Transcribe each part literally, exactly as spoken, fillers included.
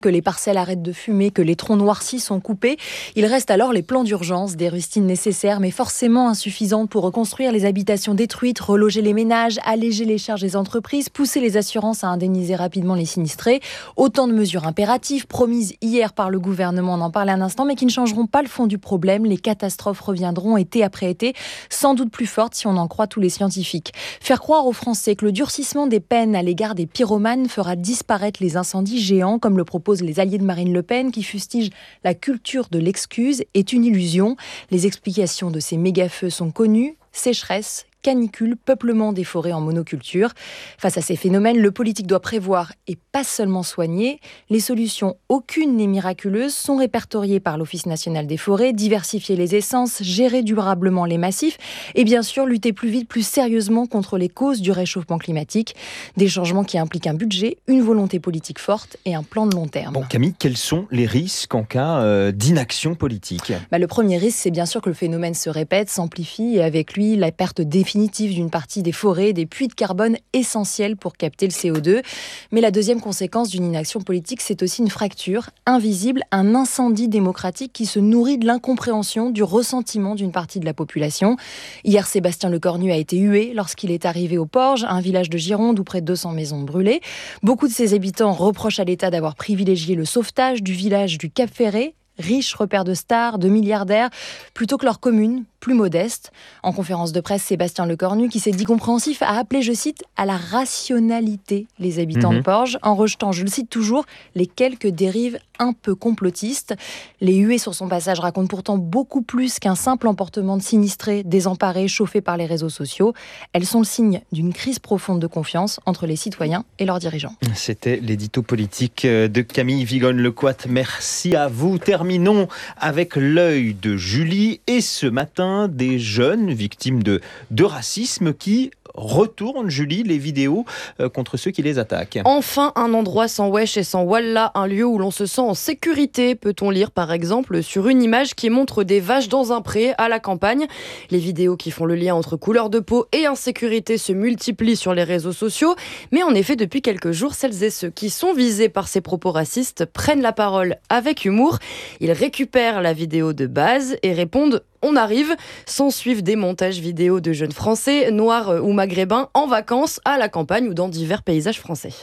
que les parcelles arrêtent de fumer, que les troncs noircis sont coupés. Il reste alors les plans d'urgence, des rustines nécessaires mais forcément insuffisantes pour reconstruire les habitations détruites, reloger les ménages, alléger les charges des entreprises, pousser les assurances à indemniser rapidement les sinistrés. Autant de mesures impératives promises hier par le gouvernement, on en parlait un instant, mais qui ne changeront pas le fond du problème. Les catastrophes reviendront été après été, sans doute plus fortes si on en croit tous les scientifiques. Faire croire aux Français que le durcissement des peines à l'égard des pyromanes fera disparaître les incendies géants, comme le proposent les alliés de Marine Le Pen, qui fustigent la culture de l'excuse, est une illusion. Les explications de ces méga-feux sont connues. Sécheresse, canicule, peuplement des forêts en monoculture. Face à ces phénomènes, le politique doit prévoir et pas seulement soigner. Les solutions, aucune n'est miraculeuse, sont répertoriées par l'Office national des forêts, diversifier les essences, gérer durablement les massifs et bien sûr lutter plus vite, plus sérieusement contre les causes du réchauffement climatique. Des changements qui impliquent un budget, une volonté politique forte et un plan de long terme. Bon, Camille, quels sont les risques en cas euh, d'inaction politique ? bah, Le premier risque, c'est bien sûr que le phénomène se répète, s'amplifie et avec lui la perte définitive d'une partie des forêts, des puits de carbone essentiels pour capter le C O deux. Mais la deuxième conséquence d'une inaction politique, c'est aussi une fracture invisible, un incendie démocratique qui se nourrit de l'incompréhension, du ressentiment d'une partie de la population. Hier, Sébastien Lecornu a été hué lorsqu'il est arrivé au Porge, un village de Gironde où près de deux cents maisons brûlées. Beaucoup de ses habitants reprochent à l'État d'avoir privilégié le sauvetage du village du Cap Ferré, riche repère de stars, de milliardaires, plutôt que leur commune, plus modeste. En conférence de presse, Sébastien Lecornu, qui s'est dit compréhensif, a appelé, je cite, à la rationalité les habitants mmh. de Porge, en rejetant, je le cite toujours, les quelques dérives un peu complotistes. Les huées sur son passage racontent pourtant beaucoup plus qu'un simple emportement de sinistrés, désemparés, chauffés par les réseaux sociaux. Elles sont le signe d'une crise profonde de confiance entre les citoyens et leurs dirigeants. C'était l'édito politique de Camille Vigonne-Lecoat. Merci à vous. Terminons avec l'œil de Julie et ce matin, des jeunes victimes de, de racisme qui retournent, Julie, les vidéos euh, contre ceux qui les attaquent. Enfin, un endroit sans wesh et sans wallah, un lieu où l'on se sent en sécurité, peut-on lire par exemple sur une image qui montre des vaches dans un pré à la campagne. Les vidéos qui font le lien entre couleur de peau et insécurité se multiplient sur les réseaux sociaux, mais en effet, depuis quelques jours, celles et ceux qui sont visés par ces propos racistes prennent la parole avec humour. Ils récupèrent la vidéo de base et répondent « On arrive ». S'en suivent des montages vidéo de jeunes Français, noirs ou maghrébins, en vacances, à la campagne ou dans divers paysages français.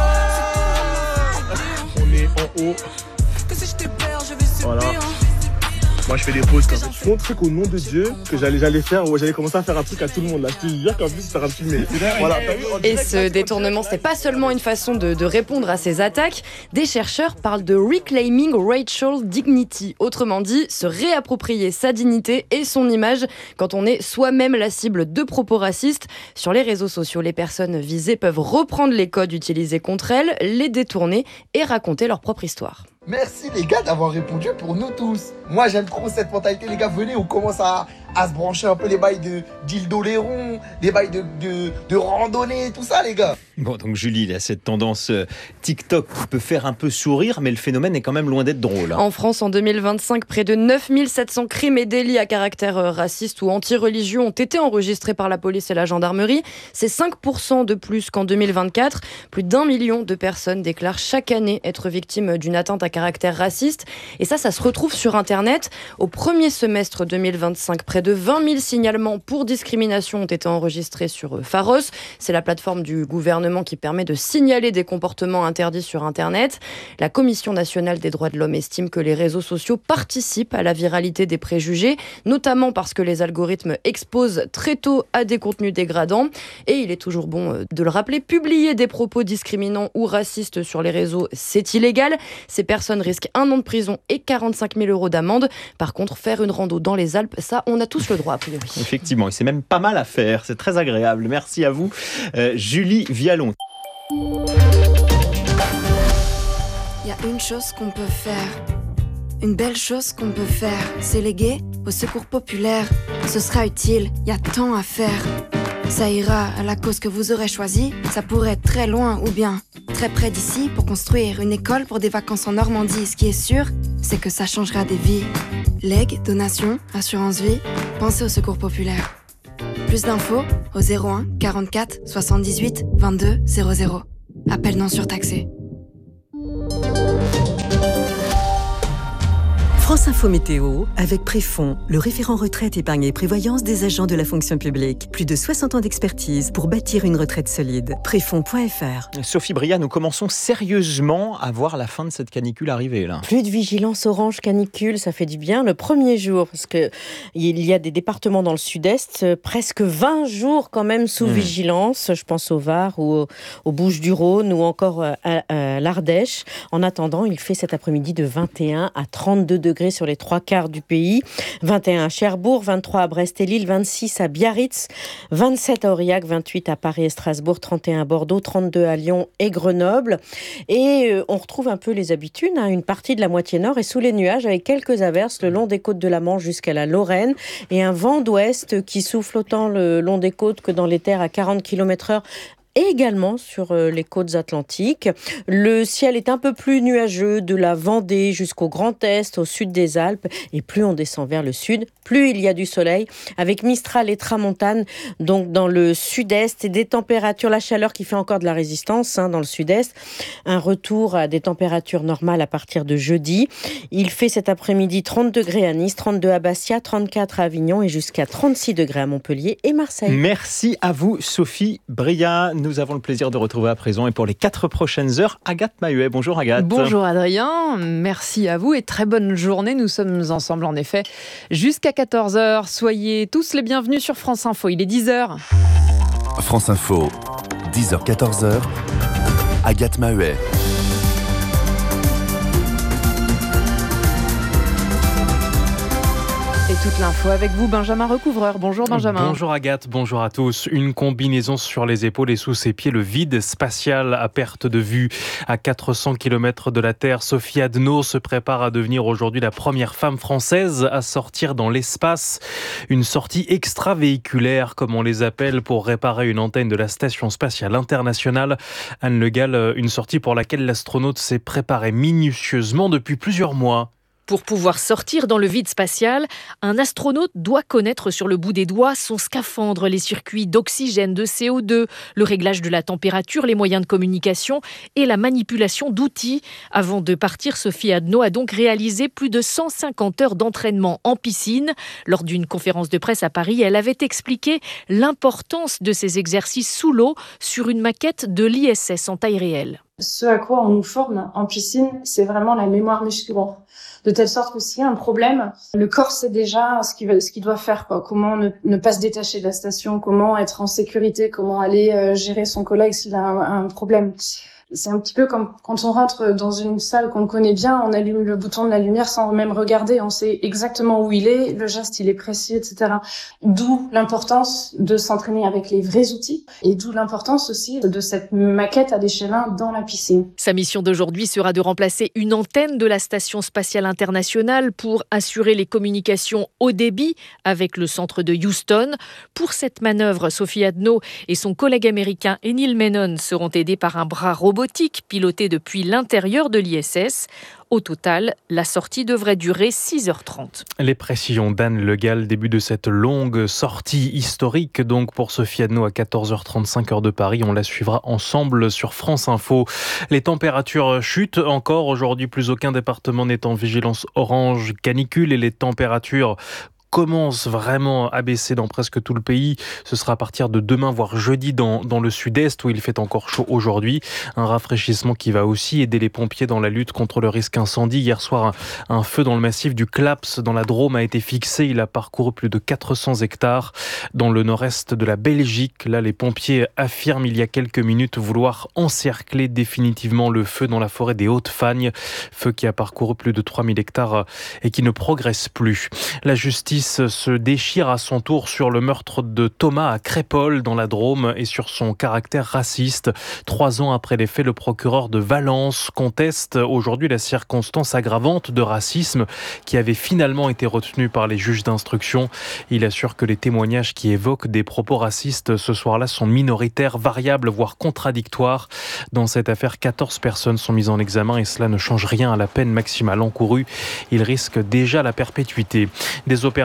On est en haut. Voilà. Moi je fais des pauses quand même. Je montre qu'au nom de Dieu que j'allais, j'allais faire, ouais, j'allais commencer à faire un truc à tout le monde là. Je te jure qu'en plus c'est un film. Voilà. Et ce détournement, c'est pas seulement une façon de, de répondre à ces attaques. Des chercheurs parlent de reclaiming racial dignity. Autrement dit, se réapproprier sa dignité et son image quand on est soi-même la cible de propos racistes. Sur les réseaux sociaux, les personnes visées peuvent reprendre les codes utilisés contre elles, les détourner et raconter leur propre histoire. Merci les gars d'avoir répondu pour nous tous. Moi j'aime trop cette mentalité les gars, venez on commence à, à se brancher un peu les bails de dildo Léron, les bails de, de, de randonnée, tout ça les gars. Bon donc Julie, il y a cette tendance euh, TikTok qui peut faire un peu sourire mais le phénomène est quand même loin d'être drôle. Hein. En France en deux mille vingt-cinq, près de neuf mille sept cents crimes et délits à caractère euh, raciste ou anti-religieux ont été enregistrés par la police et la gendarmerie. C'est cinq pour cent de plus qu'en deux mille vingt-quatre. Plus d'un million de personnes déclarent chaque année être victimes d'une atteinte à caractère raciste. Et ça, ça se retrouve sur Internet. Au premier semestre deux mille vingt-cinq, près de vingt mille signalements pour discrimination ont été enregistrés sur Pharos. C'est la plateforme du gouvernement qui permet de signaler des comportements interdits sur Internet. La Commission nationale des droits de l'homme estime que les réseaux sociaux participent à la viralité des préjugés, notamment parce que les algorithmes exposent très tôt à des contenus dégradants. Et il est toujours bon de le rappeler, publier des propos discriminants ou racistes sur les réseaux, c'est illégal. Ces personnes risquent un an de prison et quarante-cinq mille euros d'amende. Par contre, faire une rando dans les Alpes, ça, on a tous le droit, a priori. Effectivement, et c'est même pas mal à faire. C'est très agréable. Merci à vous, euh, Julie Vialon. Il y a une chose qu'on peut faire. Une belle chose qu'on peut faire. C'est léguer au secours populaire. Ce sera utile, il y a tant à faire. Ça ira à la cause que vous aurez choisie. Ça pourrait être très loin ou bien très près d'ici pour construire une école pour des vacances en Normandie. Ce qui est sûr, c'est que ça changera des vies. Legs, donations, assurance vie, pensez au secours populaire. Plus d'infos au zéro un quarante-quatre soixante-dix-huit vingt-deux zéro zéro. Appel non surtaxé. France Info Météo avec Préfond, le référent retraite, épargne et prévoyance des agents de la fonction publique. Plus de soixante ans d'expertise pour bâtir une retraite solide. Préfond point f r. Sophie Bria, nous commençons sérieusement à voir la fin de cette canicule arriver là. Plus de vigilance orange canicule, ça fait du bien le premier jour, parce qu'il y a des départements dans le sud-est, presque vingt jours quand même sous mmh. vigilance. Je pense au Var ou au, aux Bouches-du-Rhône ou encore à, à l'Ardèche. En attendant, il fait cet après-midi de vingt et un à trente-deux degrés sur les trois quarts du pays. vingt et un à Cherbourg, vingt-trois à Brest et Lille, vingt-six à Biarritz, vingt-sept à Aurillac, vingt-huit à Paris et Strasbourg, trente et un à Bordeaux, trente-deux à Lyon et Grenoble. Et euh, on retrouve un peu les habitudes. Hein. Une partie de la moitié nord est sous les nuages avec quelques averses le long des côtes de la Manche jusqu'à la Lorraine et un vent d'ouest qui souffle autant le long des côtes que dans les terres à quarante kilomètres heure. Et également sur les côtes atlantiques. Le ciel est un peu plus nuageux de la Vendée jusqu'au Grand Est, au sud des Alpes. Et plus on descend vers le sud, plus il y a du soleil, avec Mistral et Tramontane, donc dans le sud-est, et des températures, la chaleur qui fait encore de la résistance hein, dans le sud-est. Un retour à des températures normales à partir de jeudi. Il fait cet après-midi trente degrés à Nice, trente-deux à Bastia, trente-quatre à Avignon et jusqu'à trente-six degrés à Montpellier et Marseille. Merci à vous, Sophie Bria. Nous avons le plaisir de retrouver à présent et pour les quatre prochaines heures, Agathe Mahuet. Bonjour Agathe. Bonjour Adrien, merci à vous et très bonne journée. Nous sommes ensemble en effet jusqu'à quatorze heures. Soyez tous les bienvenus sur France Info, il est dix heures. France Info, dix heures quatorze heures, Agathe Mahuet. Et toute l'info avec vous, Benjamin Recouvreur. Bonjour Benjamin. Bonjour Agathe, bonjour à tous. Une combinaison sur les épaules et sous ses pieds, le vide spatial à perte de vue. À quatre cents kilomètres de la Terre, Sophie Adno se prépare à devenir aujourd'hui la première femme française à sortir dans l'espace. Une sortie extravéhiculaire, comme on les appelle, pour réparer une antenne de la Station spatiale internationale. Anne Le Gall, une sortie pour laquelle l'astronaute s'est préparée minutieusement depuis plusieurs mois. Pour pouvoir sortir dans le vide spatial, un astronaute doit connaître sur le bout des doigts son scaphandre, les circuits d'oxygène, de C O deux, le réglage de la température, les moyens de communication et la manipulation d'outils. Avant de partir, Sophie Adno a donc réalisé plus de cent cinquante heures d'entraînement en piscine. Lors d'une conférence de presse à Paris, elle avait expliqué l'importance de ces exercices sous l'eau sur une maquette de l'I S S en taille réelle. Ce à quoi on nous forme en piscine, c'est vraiment la mémoire musculaire. De telle sorte que s'il y a un problème, le corps sait déjà ce qu'il, ce qu'il doit faire, quoi. Comment ne, ne pas se détacher de la station, comment être en sécurité, comment aller euh, gérer son collègue s'il a un, un problème. C'est un petit peu comme quand on rentre dans une salle qu'on connaît bien, on allume le bouton de la lumière sans même regarder, on sait exactement où il est, le geste il est précis, et cetera. D'où l'importance de s'entraîner avec les vrais outils et d'où l'importance aussi de cette maquette à l'échelle un dans la piscine. Sa mission d'aujourd'hui sera de remplacer une antenne de la Station spatiale internationale pour assurer les communications haut débit avec le centre de Houston. Pour cette manœuvre, Sophie Adno et son collègue américain Enil Menon seront aidés par un bras robotique piloté depuis l'intérieur de l'I S S. Au total, la sortie devrait durer six heures trente. Les précisions d'Anne Le Gall, début de cette longue sortie historique donc pour Sophie Adno à quatorze heures trente-cinq heure de Paris. On la suivra ensemble sur France Info. Les températures chutent encore. Aujourd'hui, plus aucun département n'est en vigilance orange canicule et les températures commence vraiment à baisser dans presque tout le pays. Ce sera à partir de demain, voire jeudi, dans, dans le sud-est, où il fait encore chaud aujourd'hui. Un rafraîchissement qui va aussi aider les pompiers dans la lutte contre le risque incendie. Hier soir, un, un feu dans le massif du Claps, dans la Drôme, a été fixé. Il a parcouru plus de quatre cents hectares dans le nord-est de la Belgique. Là, les pompiers affirment il y a quelques minutes vouloir encercler définitivement le feu dans la forêt des Hautes-Fagnes. Feu qui a parcouru plus de trois mille hectares et qui ne progresse plus. La justice se déchire à son tour sur le meurtre de Thomas à Crépol dans la Drôme et sur son caractère raciste. Trois ans après les faits, le procureur de Valence conteste aujourd'hui la circonstance aggravante de racisme qui avait finalement été retenue par les juges d'instruction. Il assure que les témoignages qui évoquent des propos racistes ce soir-là sont minoritaires, variables, voire contradictoires. Dans cette affaire, quatorze personnes sont mises en examen et cela ne change rien à la peine maximale encourue. Il risque déjà la perpétuité. Des opérations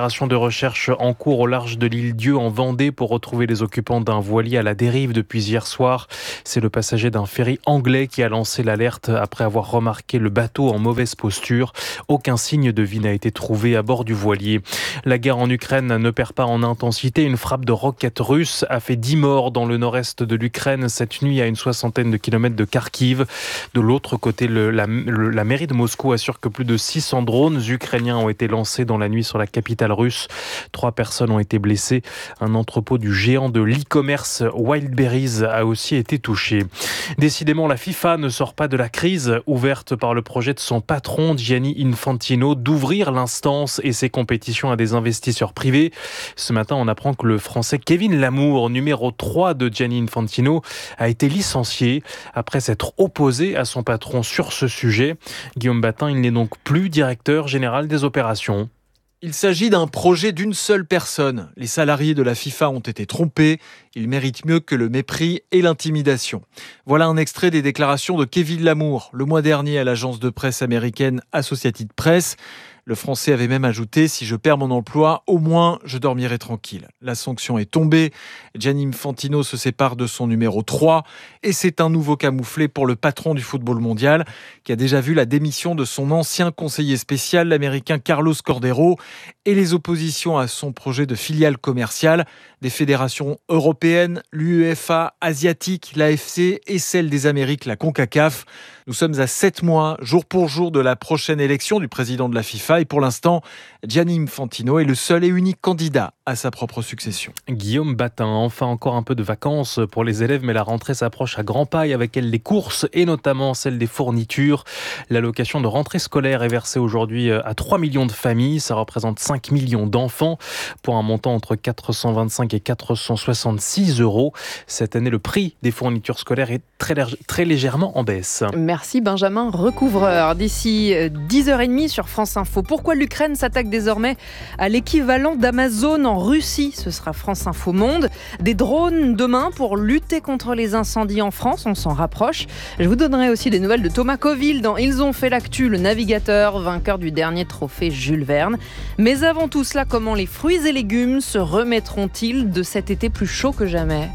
opération de recherche en cours au large de l'île Dieu en Vendée pour retrouver les occupants d'un voilier à la dérive depuis hier soir. C'est le passager d'un ferry anglais qui a lancé l'alerte après avoir remarqué le bateau en mauvaise posture. Aucun signe de vie n'a été trouvé à bord du voilier. La guerre en Ukraine ne perd pas en intensité. Une frappe de roquettes russes a fait dix morts dans le nord-est de l'Ukraine cette nuit à une soixantaine de kilomètres de Kharkiv. De l'autre côté, le, la, le, la mairie de Moscou assure que plus de six cents drones ukrainiens ont été lancés dans la nuit sur la capitale russe. Trois personnes ont été blessées. Un entrepôt du géant de l'e-commerce Wildberries a aussi été touché. Décidément, la FIFA ne sort pas de la crise ouverte par le projet de son patron Gianni Infantino d'ouvrir l'instance et ses compétitions à des investisseurs privés. Ce matin, on apprend que le Français Kevin Lamour, numéro trois de Gianni Infantino, a été licencié après s'être opposé à son patron sur ce sujet. Guillaume Batin, il n'est donc plus directeur général des opérations. Il s'agit d'un projet d'une seule personne. Les salariés de la FIFA ont été trompés. Ils méritent mieux que le mépris et l'intimidation. Voilà un extrait des déclarations de Kevin Lamour, le mois dernier à l'agence de presse américaine Associated Press. Le Français avait même ajouté « Si je perds mon emploi, au moins je dormirai tranquille ». La sanction est tombée. Gianni Infantino se sépare de son numéro trois et c'est un nouveau camouflet pour le patron du football mondial qui a déjà vu la démission de son ancien conseiller spécial, l'américain Carlos Cordero, et les oppositions à son projet de filiale commerciale des fédérations européennes, l'UEFA, asiatique, l'A F C et celle des Amériques, la CONCACAF. Nous sommes à sept mois, jour pour jour, de la prochaine élection du président de la FIFA et pour l'instant, Gianni Infantino est le seul et unique candidat à sa propre succession. Guillaume Batin, enfin encore un peu de vacances pour les élèves, mais la rentrée s'approche à grands pas et avec elle les courses et notamment celle des fournitures. L'allocation de rentrée scolaire est versée aujourd'hui à trois millions de familles, ça représente cinq millions d'enfants pour un montant entre quatre cent vingt-cinq et quatre cent soixante-six euros. Cette année, le prix des fournitures scolaires est très, très légèrement en baisse. Merci Benjamin Recouvreur. D'ici dix heures trente sur France Info. Pourquoi l'Ukraine s'attaque désormais à l'équivalent d'Amazon en Russie? Ce sera France Info Monde. Des drones demain pour lutter contre les incendies en France. On s'en rapproche. Je vous donnerai aussi des nouvelles de Thomas Coville dans Ils ont fait l'actu, le navigateur, vainqueur du dernier trophée Jules Verne. Mais avant tout cela, comment les fruits et légumes se remettront-ils de cet été plus chaud que jamais?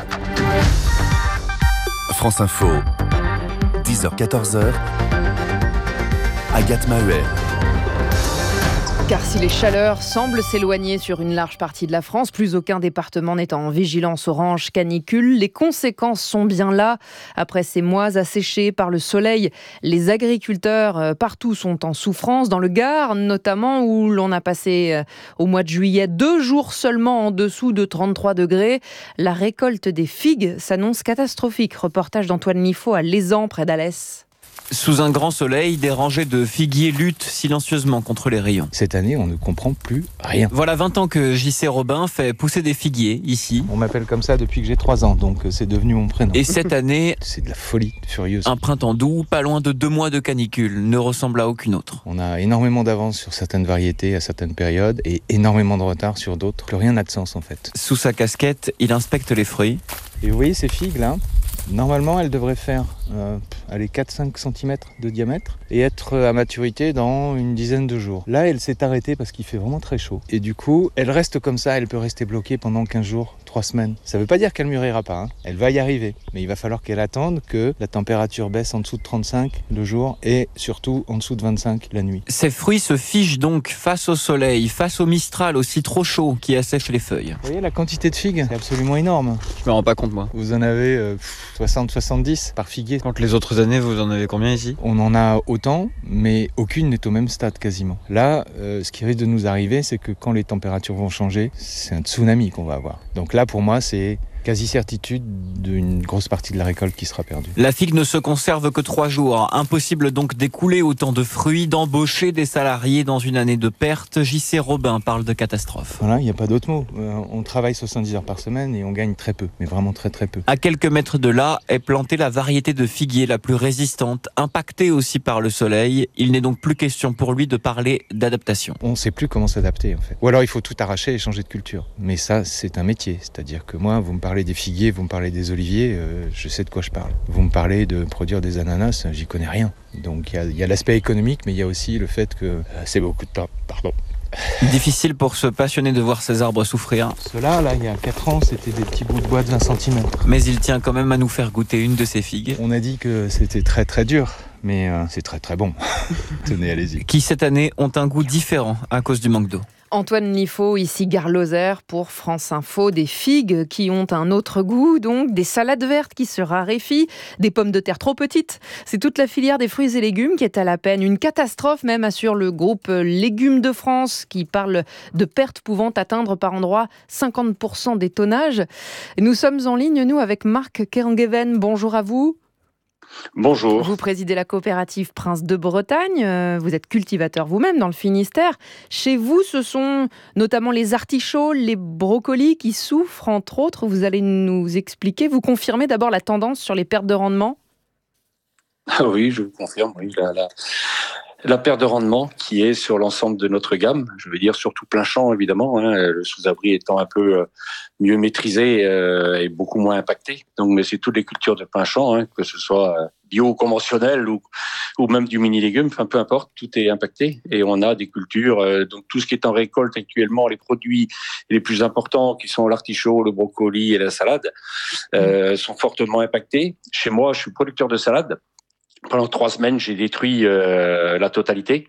France Info, dix heures quatorze heures, Agathe Maheuet. Car si les chaleurs semblent s'éloigner sur une large partie de la France, plus aucun département n'est en vigilance orange canicule. Les conséquences sont bien là. Après ces mois asséchés par le soleil, les agriculteurs partout sont en souffrance. Dans le Gard, notamment, où l'on a passé au mois de juillet deux jours seulement en dessous de trente-trois degrés. La récolte des figues s'annonce catastrophique. Reportage d'Antoine Liffaut à Lézan, près d'Alès. Sous un grand soleil, des rangées de figuiers luttent silencieusement contre les rayons. Cette année, on ne comprend plus rien. Voilà vingt ans que J C Robin fait pousser des figuiers ici. On m'appelle comme ça depuis que j'ai trois ans, donc c'est devenu mon prénom. Et cette année... c'est de la folie furieuse. Un printemps doux, pas loin de deux mois de canicule, ne ressemble à aucune autre. On a énormément d'avance sur certaines variétés à certaines périodes et énormément de retard sur d'autres. Plus rien n'a de sens en fait. Sous sa casquette, il inspecte les fruits. Et vous voyez ces figues là ? Normalement, elles devraient faire euh, allez, quatre à cinq centimètres de diamètre et être à maturité dans une dizaine de jours. Là, elle s'est arrêtée parce qu'il fait vraiment très chaud. Et du coup, elle reste comme ça, elle peut rester bloquée pendant quinze jours, trois semaines. Ça ne veut pas dire qu'elle ne mûrira pas, hein. Elle va y arriver. Mais il va falloir qu'elle attende que la température baisse en dessous de trente-cinq le jour et surtout en dessous de vingt-cinq la nuit. Ces fruits se figent donc face au soleil, face au mistral aussi trop chaud qui assèche les feuilles. Vous voyez la quantité de figues, c'est absolument énorme. Je me rends pas compte moi. Vous en avez... Euh, soixante à soixante-dix par figuier. Quand les autres années, vous en avez combien ici? On en a autant, mais aucune n'est au même stade quasiment. Là, euh, ce qui risque de nous arriver, c'est que quand les températures vont changer, c'est un tsunami qu'on va avoir. Donc là, pour moi, c'est quasi-certitude d'une grosse partie de la récolte qui sera perdue. La figue ne se conserve que trois jours. Impossible donc d'écouler autant de fruits, d'embaucher des salariés dans une année de perte. J C Robin parle de catastrophe. Voilà, il n'y a pas d'autre mot. Euh, on travaille soixante-dix heures par semaine et on gagne très peu, mais vraiment très très peu. À quelques mètres de là est plantée la variété de figuier la plus résistante, impactée aussi par le soleil. Il n'est donc plus question pour lui de parler d'adaptation. On ne sait plus comment s'adapter en fait. Ou alors il faut tout arracher et changer de culture. Mais ça, c'est un métier. C'est-à-dire que moi, vous me parlez des figuiers, vous me parlez des oliviers, euh, je sais de quoi je parle. Vous me parlez de produire des ananas, j'y connais rien. Donc il y a, y a l'aspect économique, mais il y a aussi le fait que euh, c'est beaucoup de temps, pardon, Difficile pour ce passionné de voir ses arbres souffrir. Ceux-là, là, il y a quatre ans, c'était des petits bouts de bois de vingt centimètres. Mais il tient quand même à nous faire goûter une de ses figues. On a dit que c'était très très dur, mais euh, c'est très très bon. Tenez, allez-y. Qui cette année ont un goût différent à cause du manque d'eau. Antoine Liffaut, ici Gare Lozère pour France Info. Des figues qui ont un autre goût, donc des salades vertes qui se raréfient, des pommes de terre trop petites. C'est toute la filière des fruits et légumes qui est à la peine. Une catastrophe même, assure le groupe Légumes de France, qui parle de pertes pouvant atteindre par endroits cinquante pour cent des tonnages. Nous sommes en ligne, nous, avec Marc Kerngeven. Bonjour à vous. Bonjour. Vous présidez la coopérative Prince de Bretagne, vous êtes cultivateur vous-même dans le Finistère. Chez vous, ce sont notamment les artichauts, les brocolis qui souffrent, entre autres. Vous allez nous expliquer, vous confirmez d'abord la tendance sur les pertes de rendement ? Ah oui, je vous confirme, oui, la, la, la perte de rendement qui est sur l'ensemble de notre gamme, je veux dire surtout plein champ évidemment, hein, le sous-abri étant un peu euh, mieux maîtrisé euh, et beaucoup moins impacté. Donc, mais c'est toutes les cultures de plein champ, hein, que ce soit bio, conventionnel ou, ou même du mini-légume, enfin peu importe, tout est impacté. Et on a des cultures, euh, donc tout ce qui est en récolte actuellement, les produits les plus importants qui sont l'artichaut, le brocoli et la salade, euh, sont fortement impactés. Chez moi, je suis producteur de salade. Pendant trois semaines, j'ai détruit euh, la totalité.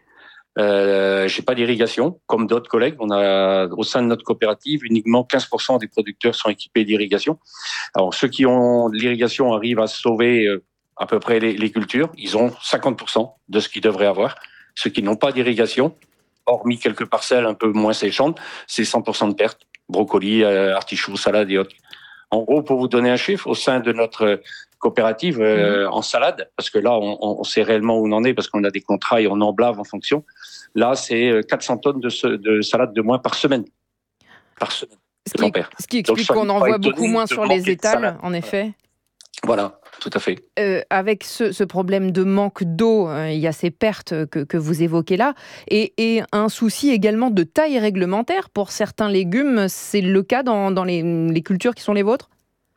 Euh, j'ai pas d'irrigation, comme d'autres collègues. On a, au sein de notre coopérative, uniquement quinze pour cent des producteurs sont équipés d'irrigation. Alors, ceux qui ont de l'irrigation arrivent à sauver euh, à peu près les, les cultures. Ils ont cinquante pour cent de ce qu'ils devraient avoir. Ceux qui n'ont pas d'irrigation, hormis quelques parcelles un peu moins séchantes, c'est cent pour cent de pertes. Brocoli, euh, artichaut, salade et autres. En gros, pour vous donner un chiffre, au sein de notre coopérative euh, en salade, parce que là, on, on sait réellement où on en est, parce qu'on a des contrats et on emblave en fonction. Là, c'est quatre cents tonnes de, ce, de salade de moins par semaine. Par semaine. Ce qui, ce qui explique qu'on en voit beaucoup moins sur les étals, en effet. Voilà, tout à fait. Euh, avec ce, ce problème de manque d'eau, euh, il y a ces pertes que, que vous évoquez là, et, et un souci également de taille réglementaire. Pour certains légumes, c'est le cas dans, dans les, les cultures qui sont les vôtres ?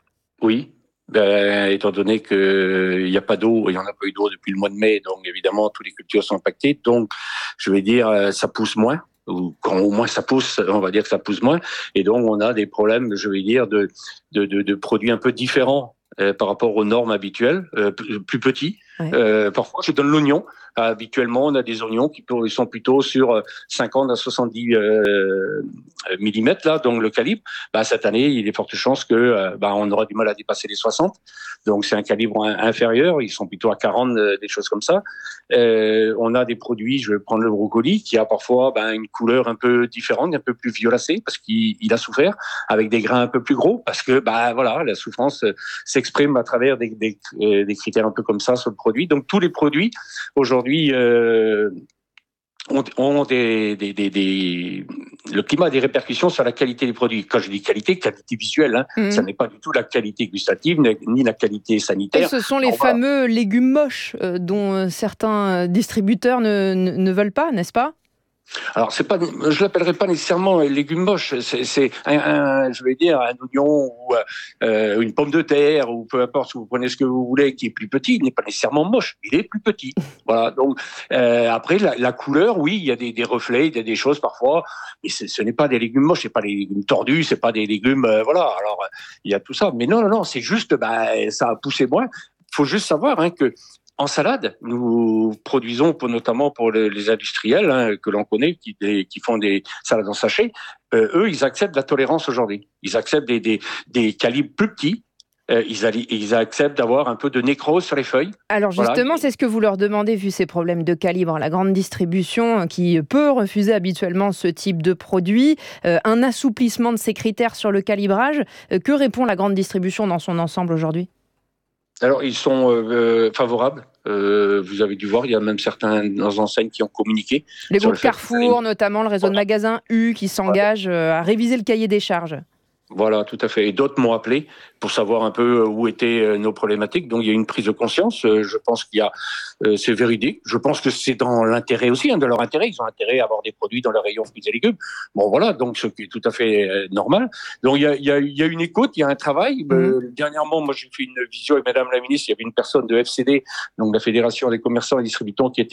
Oui. Ben, étant donné qu'il n'y a pas d'eau, il n'y en a pas eu d'eau depuis le mois de mai, donc évidemment, toutes les cultures sont impactées. Donc, je vais dire, ça pousse moins, ou quand au moins ça pousse, on va dire que ça pousse moins. Et donc, on a des problèmes, je vais dire, de, de, de, de produits un peu différents euh, par rapport aux normes habituelles, euh, plus petits. Ouais. Euh, parfois, je donne l'oignon. Euh, habituellement, on a des oignons qui sont plutôt sur cinquante à soixante-dix euh, millimètres, là, donc le calibre. Bah, cette année, il y a de fortes chances que euh, bah, on aura du mal à dépasser les soixante. Donc, c'est un calibre in- inférieur. Ils sont plutôt à quarante, euh, des choses comme ça. Euh, on a des produits, je vais prendre le brocoli, qui a parfois bah, une couleur un peu différente, un peu plus violacée, parce qu'il il a souffert, avec des grains un peu plus gros, parce que bah, voilà, la souffrance euh, s'exprime à travers des, des, euh, des critères un peu comme ça sur le produit. Donc, tous les produits, aujourd'hui, Euh, ont, ont des, des, des, des... Le climat a des répercussions sur la qualité des produits. Quand je dis qualité, qualité visuelle, hein, mmh. ça n'est pas du tout la qualité gustative, ni la qualité sanitaire. Et ce sont les Alors, fameux voilà. légumes moches euh, dont certains distributeurs ne, ne, ne veulent pas, n'est-ce pas ? Alors, c'est pas, je l'appellerais pas nécessairement légumes moches. C'est, c'est un, un, je vais dire, un oignon ou euh, une pomme de terre ou peu importe. Si vous prenez ce que vous voulez, qui est plus petit, il n'est pas nécessairement moche. Il est plus petit. Voilà. Donc euh, après, la, la couleur, oui, il y a des, des reflets, il y a des choses parfois, mais c'est, ce n'est pas des légumes moches. C'est pas des légumes tordus, c'est pas des légumes, euh, voilà. Alors il y a tout ça. Mais non, non, non, c'est juste, bah, ça a poussé moins. Il faut juste savoir hein, que en salade, nous produisons pour, notamment pour les, les industriels hein, que l'on connaît, qui, des, qui font des salades en sachet. Euh, eux, ils acceptent la tolérance aujourd'hui. Ils acceptent des, des, des calibres plus petits. Euh, ils, ils acceptent d'avoir un peu de nécrose sur les feuilles. Alors justement, voilà. C'est ce que vous leur demandez, vu ces problèmes de calibre. La grande distribution qui peut refuser habituellement ce type de produit, euh, un assouplissement de ces critères sur le calibrage. Euh, que répond la grande distribution dans son ensemble aujourd'hui ? Alors, ils sont euh, favorables. Euh, vous avez dû voir, il y a même certaines enseignes qui ont communiqué. Les groupes Carrefour, notamment le réseau voilà. de magasins U, qui s'engagent voilà. à réviser le cahier des charges. Voilà, tout à fait. Et d'autres m'ont appelé pour savoir un peu où étaient nos problématiques. Donc, il y a une prise de conscience. Je pense qu'il y a, euh, c'est véridique. Je pense que c'est dans l'intérêt aussi, hein, de leur intérêt. Ils ont intérêt à avoir des produits dans leur rayon fruits et légumes. Bon, voilà, donc ce qui est tout à fait euh, normal. Donc, il y a, il y a, il y a une écoute, il y a un travail. Mmh. Euh, dernièrement, moi, j'ai fait une visio avec Madame la Ministre. Il y avait une personne de F C D, donc la Fédération des commerçants et distributeurs, qui était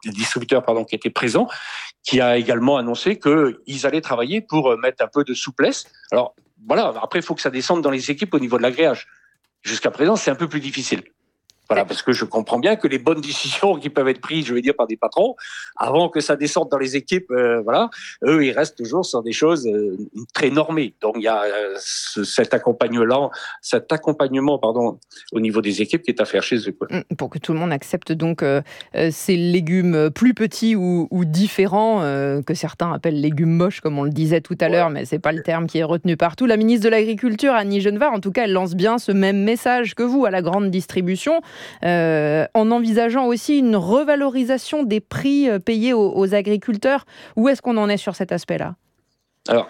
distributeurs pardon, qui étaient présents, qui a également annoncé qu'ils allaient travailler pour mettre un peu de souplesse. Alors voilà, après il faut que ça descende dans les équipes au niveau de l'agréage. Jusqu'à présent, c'est un peu plus difficile. Voilà, parce que je comprends bien que les bonnes décisions qui peuvent être prises, je veux dire, par des patrons, avant que ça descende dans les équipes, euh, voilà, eux, ils restent toujours sur des choses euh, très normées. Donc, il y a euh, ce, cet accompagnement, cet accompagnement, pardon, au niveau des équipes qui est à faire chez eux, quoi. Pour que tout le monde accepte donc euh, ces légumes plus petits ou, ou différents, euh, que certains appellent légumes moches, comme on le disait tout à l'heure, mais c'est pas le terme qui est retenu partout. La ministre de l'Agriculture, Annie Genevard, en tout cas, elle lance bien ce même message que vous à la grande distribution. Euh, en envisageant aussi une revalorisation des prix payés aux, aux agriculteurs. Où est-ce qu'on en est sur cet aspect-là ? Alors,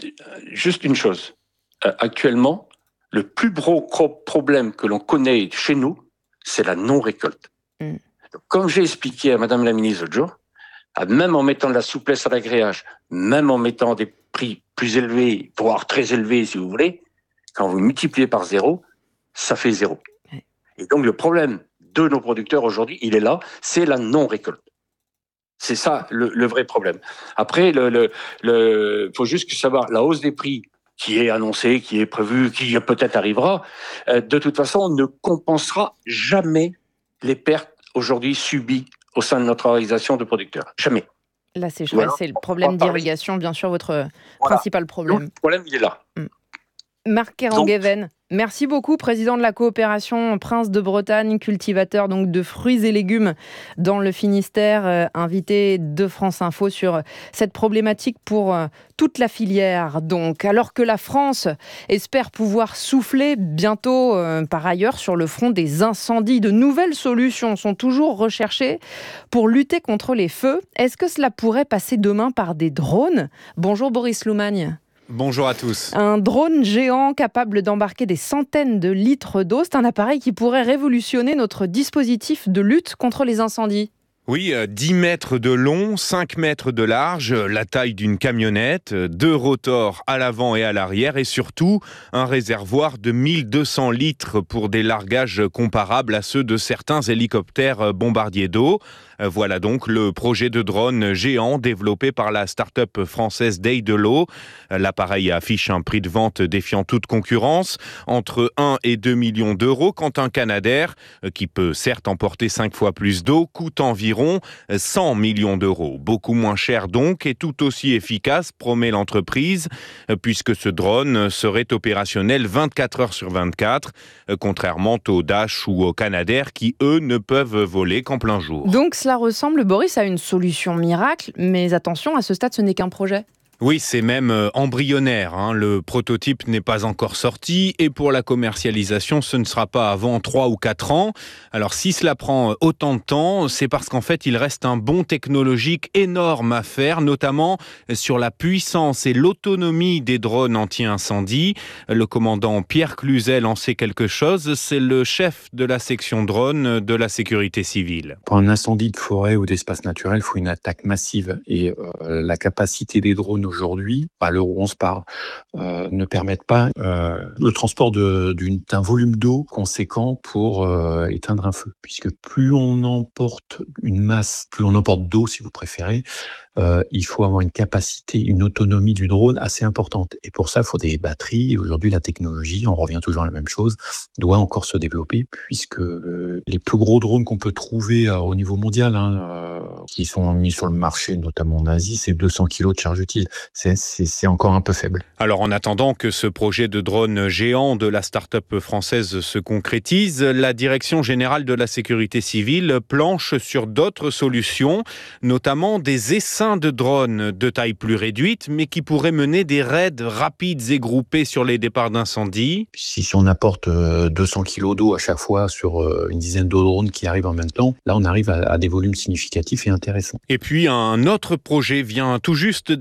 juste une chose. Euh, actuellement, le plus gros problème que l'on connaît chez nous, c'est la non-récolte. Mm. Donc, comme j'ai expliqué à Madame la ministre l'autre jour, même en mettant de la souplesse à l'agréage, même en mettant des prix plus élevés, voire très élevés si vous voulez, quand vous multipliez par zéro, ça fait zéro. Et donc, le problème de nos producteurs aujourd'hui, il est là, c'est la non-récolte. C'est ça le, le vrai problème. Après, le, le, le, faut juste savoir, la hausse des prix qui est annoncée, qui est prévue, qui peut-être arrivera, euh, de toute façon, ne compensera jamais les pertes aujourd'hui subies au sein de notre organisation de producteurs. Jamais. La sécheresse, voilà, c'est le problème d'irrigation, bien sûr, votre voilà. principal problème. Donc, le problème, il est là. Hum. Marc Kerangueven, merci beaucoup, président de la coopération Prince de Bretagne, cultivateur donc de fruits et légumes dans le Finistère, euh, invité de France Info sur cette problématique pour euh, toute la filière. Donc, alors que la France espère pouvoir souffler bientôt euh, par ailleurs sur le front des incendies, de nouvelles solutions sont toujours recherchées pour lutter contre les feux. Est-ce que cela pourrait passer demain par des drones ? Bonjour Boris Loumagne. Bonjour à tous. Un drone géant capable d'embarquer des centaines de litres d'eau, c'est un appareil qui pourrait révolutionner notre dispositif de lutte contre les incendies. Oui, dix mètres de long, cinq mètres de large, la taille d'une camionnette, deux rotors à l'avant et à l'arrière et surtout un réservoir de mille deux cents litres pour des largages comparables à ceux de certains hélicoptères bombardiers d'eau. Voilà donc le projet de drone géant développé par la start-up française Day-de-l'eau. L'appareil affiche un prix de vente défiant toute concurrence, entre un et deux millions d'euros, quand un Canadair, qui peut certes emporter cinq fois plus d'eau, coûte environ cent millions d'euros. Beaucoup moins cher donc et tout aussi efficace, promet l'entreprise, puisque ce drone serait opérationnel vingt-quatre heures sur vingt-quatre, contrairement aux Dash ou aux Canadair qui, eux, ne peuvent voler qu'en plein jour. Donc cela ressemble, Boris, à une solution miracle, mais attention, à ce stade, ce n'est qu'un projet. Oui, c'est même embryonnaire, hein. Le prototype n'est pas encore sorti et pour la commercialisation, ce ne sera pas avant trois ou quatre ans. Alors si cela prend autant de temps, c'est parce qu'en fait, il reste un bond technologique énorme à faire, notamment sur la puissance et l'autonomie des drones anti-incendie. Le commandant Pierre Cluzel en sait quelque chose, c'est le chef de la section drone de la sécurité civile. Pour un incendie de forêt ou d'espace naturel, il faut une attaque massive et euh, la capacité des drones aujourd'hui, à l'heure où on se parle, euh, ne permettent pas euh, le transport de, d'une, d'un volume d'eau conséquent pour euh, éteindre un feu. Puisque plus on emporte une masse, plus on emporte d'eau, si vous préférez, euh, il faut avoir une capacité, une autonomie du drone assez importante. Et pour ça, il faut des batteries. Et aujourd'hui, la technologie, on revient toujours à la même chose, doit encore se développer, puisque euh, les plus gros drones qu'on peut trouver euh, au niveau mondial, hein, euh, qui sont mis sur le marché, notamment en Asie, c'est deux cents kilos de charge utile. C'est, c'est, c'est encore un peu faible. Alors, en attendant que ce projet de drone géant de la start-up française se concrétise, la Direction générale de la sécurité civile planche sur d'autres solutions, notamment des essaims de drones de taille plus réduite, mais qui pourraient mener des raids rapides et groupés sur les départs d'incendie. Si, si on apporte deux cents kilos d'eau à chaque fois sur une dizaine de drones qui arrivent en même temps, là, on arrive à, à des volumes significatifs et intéressants. Et puis, un autre projet vient tout juste d'être testé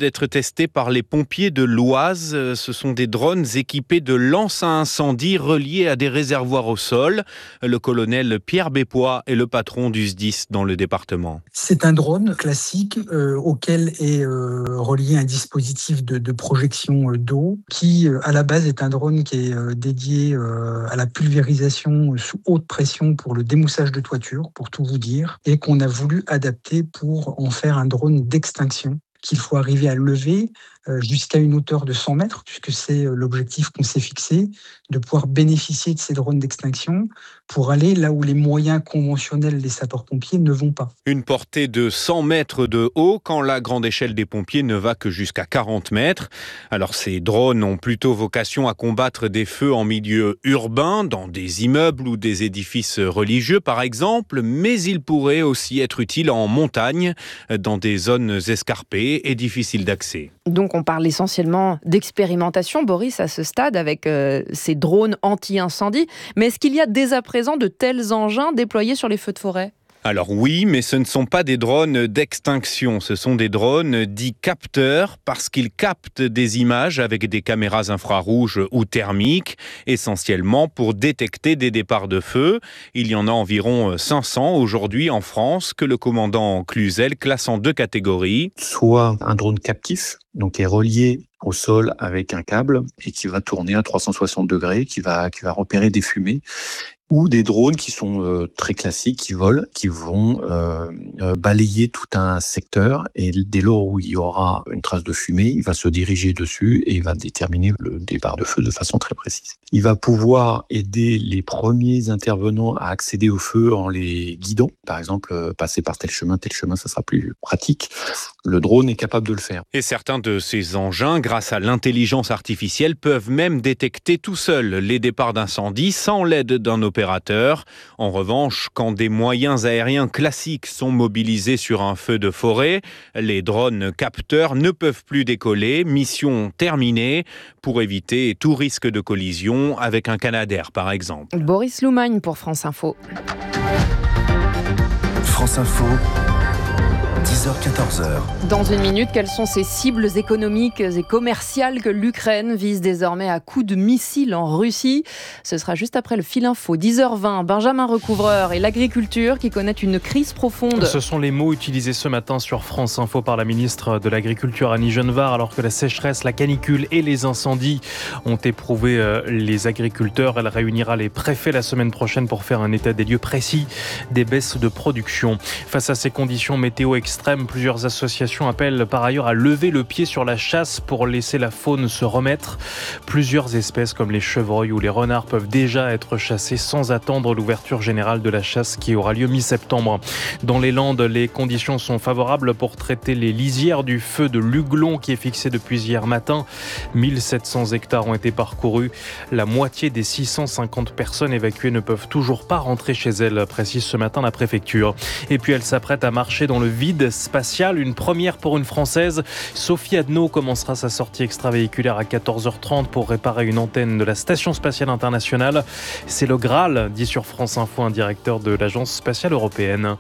testés par les pompiers de l'Oise. Ce sont des drones équipés de lances à incendie reliés à des réservoirs au sol. Le colonel Pierre Bépois est le patron du S D I S dans le département. C'est un drone classique euh, auquel est euh, relié un dispositif de, de projection euh, d'eau qui, euh, à la base, est un drone qui est euh, dédié euh, à la pulvérisation sous haute pression pour le démoussage de toiture, pour tout vous dire, et qu'on a voulu adapter pour en faire un drone d'extinction qu'il faut arriver à lever jusqu'à une hauteur de cent mètres, puisque c'est l'objectif qu'on s'est fixé, de pouvoir bénéficier de ces drones d'extinction pour aller là où les moyens conventionnels des sapeurs-pompiers ne vont pas. Une portée de cent mètres de haut quand la grande échelle des pompiers ne va que jusqu'à quarante mètres. Alors ces drones ont plutôt vocation à combattre des feux en milieu urbain, dans des immeubles ou des édifices religieux par exemple, mais ils pourraient aussi être utiles en montagne, dans des zones escarpées et difficiles d'accès. Donc on parle essentiellement d'expérimentation, Boris, à ce stade, avec euh, ces drones anti-incendie. Mais est-ce qu'il y a dès à présent de tels engins déployés sur les feux de forêt ? Alors oui, mais ce ne sont pas des drones d'extinction, ce sont des drones dits capteurs parce qu'ils captent des images avec des caméras infrarouges ou thermiques, essentiellement pour détecter des départs de feu. Il y en a environ cinq cents aujourd'hui en France que le commandant Cluzel classe en deux catégories. Soit un drone captif, donc qui est relié au sol avec un câble et qui va tourner à trois cent soixante degrés, qui va, qui va repérer des fumées, ou des drones qui sont euh, très classiques, qui volent, qui vont euh, euh, balayer tout un secteur et dès lors où il y aura une trace de fumée, il va se diriger dessus et il va déterminer le départ de feu de façon très précise. Il va pouvoir aider les premiers intervenants à accéder au feu en les guidant. Par exemple, euh, passer par tel chemin, tel chemin, ça sera plus pratique. Le drone est capable de le faire. Et certains de ces engins, grâce à l'intelligence artificielle, peuvent même détecter tout seuls les départs d'incendie sans l'aide d'un opérateur. En revanche, quand des moyens aériens classiques sont mobilisés sur un feu de forêt, les drones capteurs ne peuvent plus décoller. Mission terminée pour éviter tout risque de collision avec un Canadair, par exemple. Boris Loumagne pour France Info. France Info. dix heures quatorze heures. Dans une minute, quelles sont ces cibles économiques et commerciales que l'Ukraine vise désormais à coups de missiles en Russie ? Ce sera juste après le fil info. dix heures vingt, Benjamin Recouvreur et l'agriculture qui connaît une crise profonde. Ce sont les mots utilisés ce matin sur France Info par la ministre de l'Agriculture Annie Genevard, alors que la sécheresse, la canicule et les incendies ont éprouvé les agriculteurs. Elle réunira les préfets la semaine prochaine pour faire un état des lieux précis des baisses de production. Face à ces conditions météo extrêmes, plusieurs associations appellent par ailleurs à lever le pied sur la chasse pour laisser la faune se remettre. Plusieurs espèces comme les chevreuils ou les renards peuvent déjà être chassées sans attendre l'ouverture générale de la chasse qui aura lieu mi-septembre. Dans les Landes, les conditions sont favorables pour traiter les lisières du feu de l'Huglon qui est fixé depuis hier matin. mille sept cents hectares ont été parcourus. La moitié des six cent cinquante personnes évacuées ne peuvent toujours pas rentrer chez elles, précise ce matin la préfecture. Et puis elle s'apprête à marcher dans le vide spatial, une première pour une Française. Sophie Adno commencera sa sortie extravéhiculaire à quatorze heures trente pour réparer une antenne de la Station spatiale internationale. C'est le Graal, dit sur France Info un directeur de l'Agence spatiale européenne.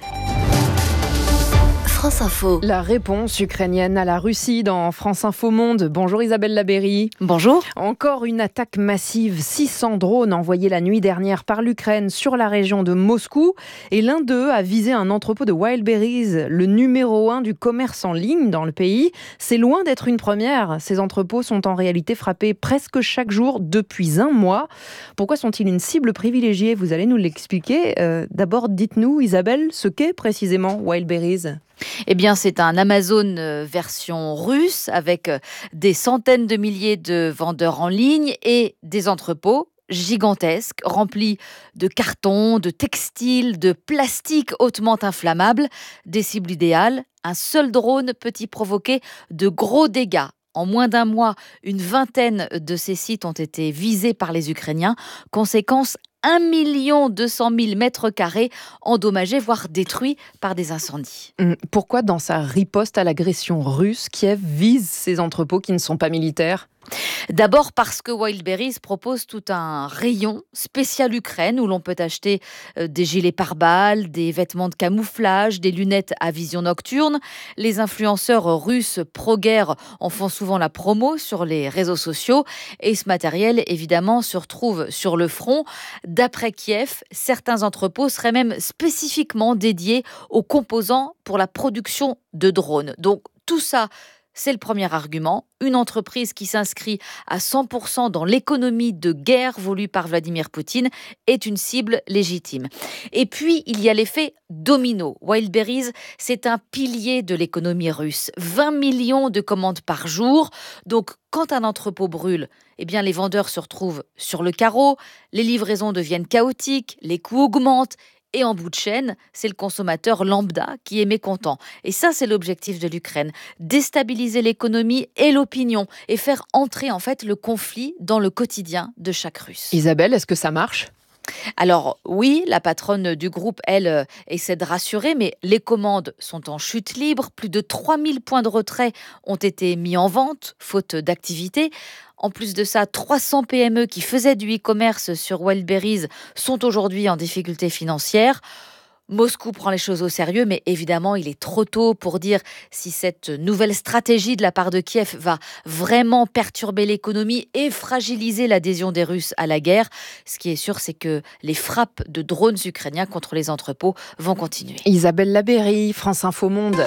France Info. La réponse ukrainienne à la Russie dans France Info Monde. Bonjour Isabelle Labéry. Bonjour. Encore une attaque massive. six cents drones envoyés la nuit dernière par l'Ukraine sur la région de Moscou. Et l'un d'eux a visé un entrepôt de Wildberries, le numéro un du commerce en ligne dans le pays. C'est loin d'être une première. Ces entrepôts sont en réalité frappés presque chaque jour depuis un mois. Pourquoi sont-ils une cible privilégiée ? Vous allez nous l'expliquer. Euh, d'abord, dites-nous, Isabelle, ce qu'est précisément Wildberries. Eh bien, c'est un Amazon version russe avec des centaines de milliers de vendeurs en ligne et des entrepôts gigantesques remplis de cartons, de textiles, de plastique hautement inflammable. Des cibles idéales, un seul drone peut y provoquer de gros dégâts. En moins d'un mois, une vingtaine de ces sites ont été visés par les Ukrainiens. Conséquence, un million deux cent mille mètres carrés endommagés, voire détruits par des incendies. Pourquoi, dans sa riposte à l'agression russe, Kiev vise ces entrepôts qui ne sont pas militaires ? D'abord parce que Wildberries propose tout un rayon spécial Ukraine où l'on peut acheter des gilets pare-balles, des vêtements de camouflage, des lunettes à vision nocturne. Les influenceurs russes pro-guerre en font souvent la promo sur les réseaux sociaux et ce matériel évidemment se retrouve sur le front. D'après Kiev, certains entrepôts seraient même spécifiquement dédiés aux composants pour la production de drones. Donc tout ça, c'est le premier argument. Une entreprise qui s'inscrit à cent pour cent dans l'économie de guerre voulue par Vladimir Poutine est une cible légitime. Et puis, il y a l'effet domino. Wildberries, c'est un pilier de l'économie russe. vingt millions de commandes par jour. Donc, quand un entrepôt brûle, eh bien, les vendeurs se retrouvent sur le carreau, les livraisons deviennent chaotiques, les coûts augmentent. Et en bout de chaîne, c'est le consommateur lambda qui est mécontent. Et ça, c'est l'objectif de l'Ukraine. Déstabiliser l'économie et l'opinion et faire entrer en fait le conflit dans le quotidien de chaque Russe. Isabelle, est-ce que ça marche ? Alors oui, la patronne du groupe, elle, essaie de rassurer, mais les commandes sont en chute libre. Plus de trois mille points de retrait ont été mis en vente, faute d'activité. En plus de ça, trois cents P M E qui faisaient du e-commerce sur Wildberries sont aujourd'hui en difficulté financière. Moscou prend les choses au sérieux, mais évidemment, il est trop tôt pour dire si cette nouvelle stratégie de la part de Kiev va vraiment perturber l'économie et fragiliser l'adhésion des Russes à la guerre. Ce qui est sûr, c'est que les frappes de drones ukrainiens contre les entrepôts vont continuer. Isabelle Labéry, France Info Monde.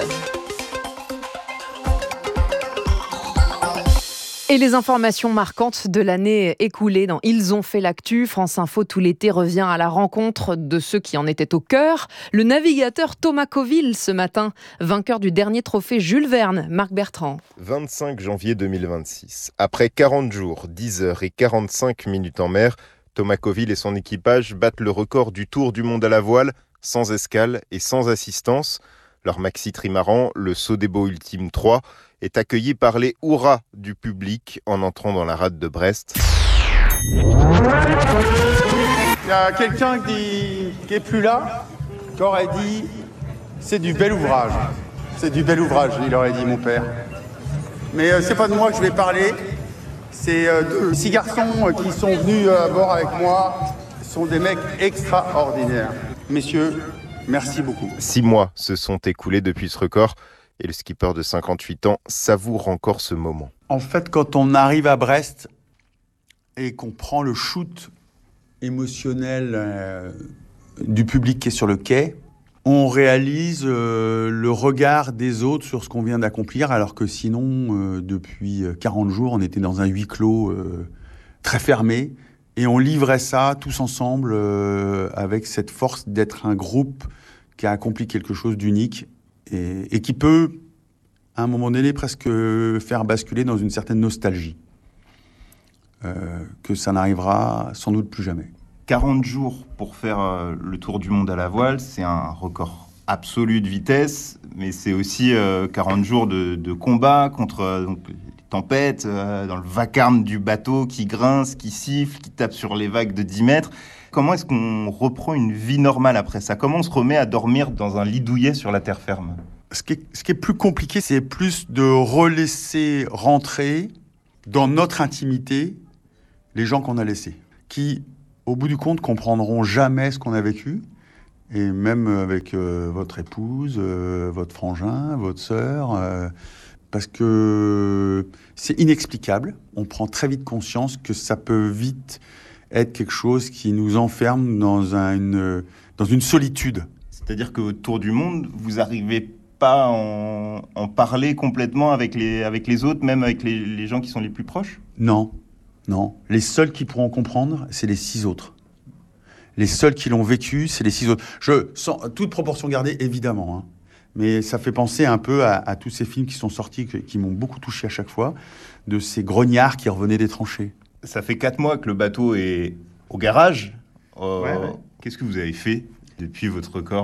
Et les informations marquantes de l'année écoulée dans Ils ont fait l'actu. France Info tout l'été revient à la rencontre de ceux qui en étaient au cœur. Le navigateur Thomas Coville ce matin, vainqueur du dernier trophée Jules Verne. Marc Bertrand. vingt-cinq janvier deux mille vingt-six. Après quarante jours, dix heures et quarante-cinq minutes en mer, Thomas Coville et son équipage battent le record du tour du monde à la voile, sans escale et sans assistance. Leur maxi trimaran, le Sodebo Ultime trois, est accueilli par les hurrahs du public en entrant dans la rade de Brest. Il y a quelqu'un qui, qui est plus là, qui aurait dit « c'est du bel ouvrage ». C'est du bel ouvrage, il aurait dit mon père. Mais euh, c'est pas de moi que je vais parler, c'est euh, de six garçons euh, qui sont venus à bord avec moi. Ce sont des mecs extraordinaires. Messieurs, merci beaucoup. Six mois se sont écoulés depuis ce record. Et le skipper de cinquante-huit ans savoure encore ce moment. En fait, quand on arrive à Brest et qu'on prend le shoot émotionnel euh, du public qui est sur le quai, on réalise euh, le regard des autres sur ce qu'on vient d'accomplir, alors que sinon, euh, depuis quarante jours, on était dans un huis clos euh, très fermé, et on livrait ça tous ensemble euh, avec cette force d'être un groupe qui a accompli quelque chose d'unique. Et, et qui peut, à un moment donné, presque faire basculer dans une certaine nostalgie. Euh, que ça n'arrivera sans doute plus jamais. quarante jours pour faire euh, le tour du monde à la voile, c'est un record absolu de vitesse, mais c'est aussi euh, quarante jours de, de combat contre euh, donc, les tempêtes, euh, dans le vacarme du bateau qui grince, qui siffle, qui tape sur les vagues de dix mètres. Comment est-ce qu'on reprend une vie normale après ça ? Comment on se remet à dormir dans un lit douillet sur la terre ferme ? Ce qui est, ce qui est plus compliqué, c'est plus de relaisser rentrer dans notre intimité les gens qu'on a laissés, qui, au bout du compte, comprendront jamais ce qu'on a vécu, et même avec euh, votre épouse, euh, votre frangin, votre sœur, euh, parce que c'est inexplicable. On prend très vite conscience que ça peut vite être quelque chose qui nous enferme dans, un, une, dans une solitude. C'est-à-dire qu'au tour du monde, vous n'arrivez pas à en, en parler complètement avec les, avec les autres, même avec les, les gens qui sont les plus proches ? Non, non. Les seuls qui pourront comprendre, c'est les six autres. Les seuls qui l'ont vécu, c'est les six autres. Je, sans toute proportion gardée, évidemment, hein. Mais ça fait penser un peu à, à tous ces films qui sont sortis, qui, qui m'ont beaucoup touché à chaque fois, de ces grognards qui revenaient des tranchées. Ça fait quatre mois que le bateau est au garage. Euh, ouais, ouais. Qu'est-ce que vous avez fait depuis votre record ?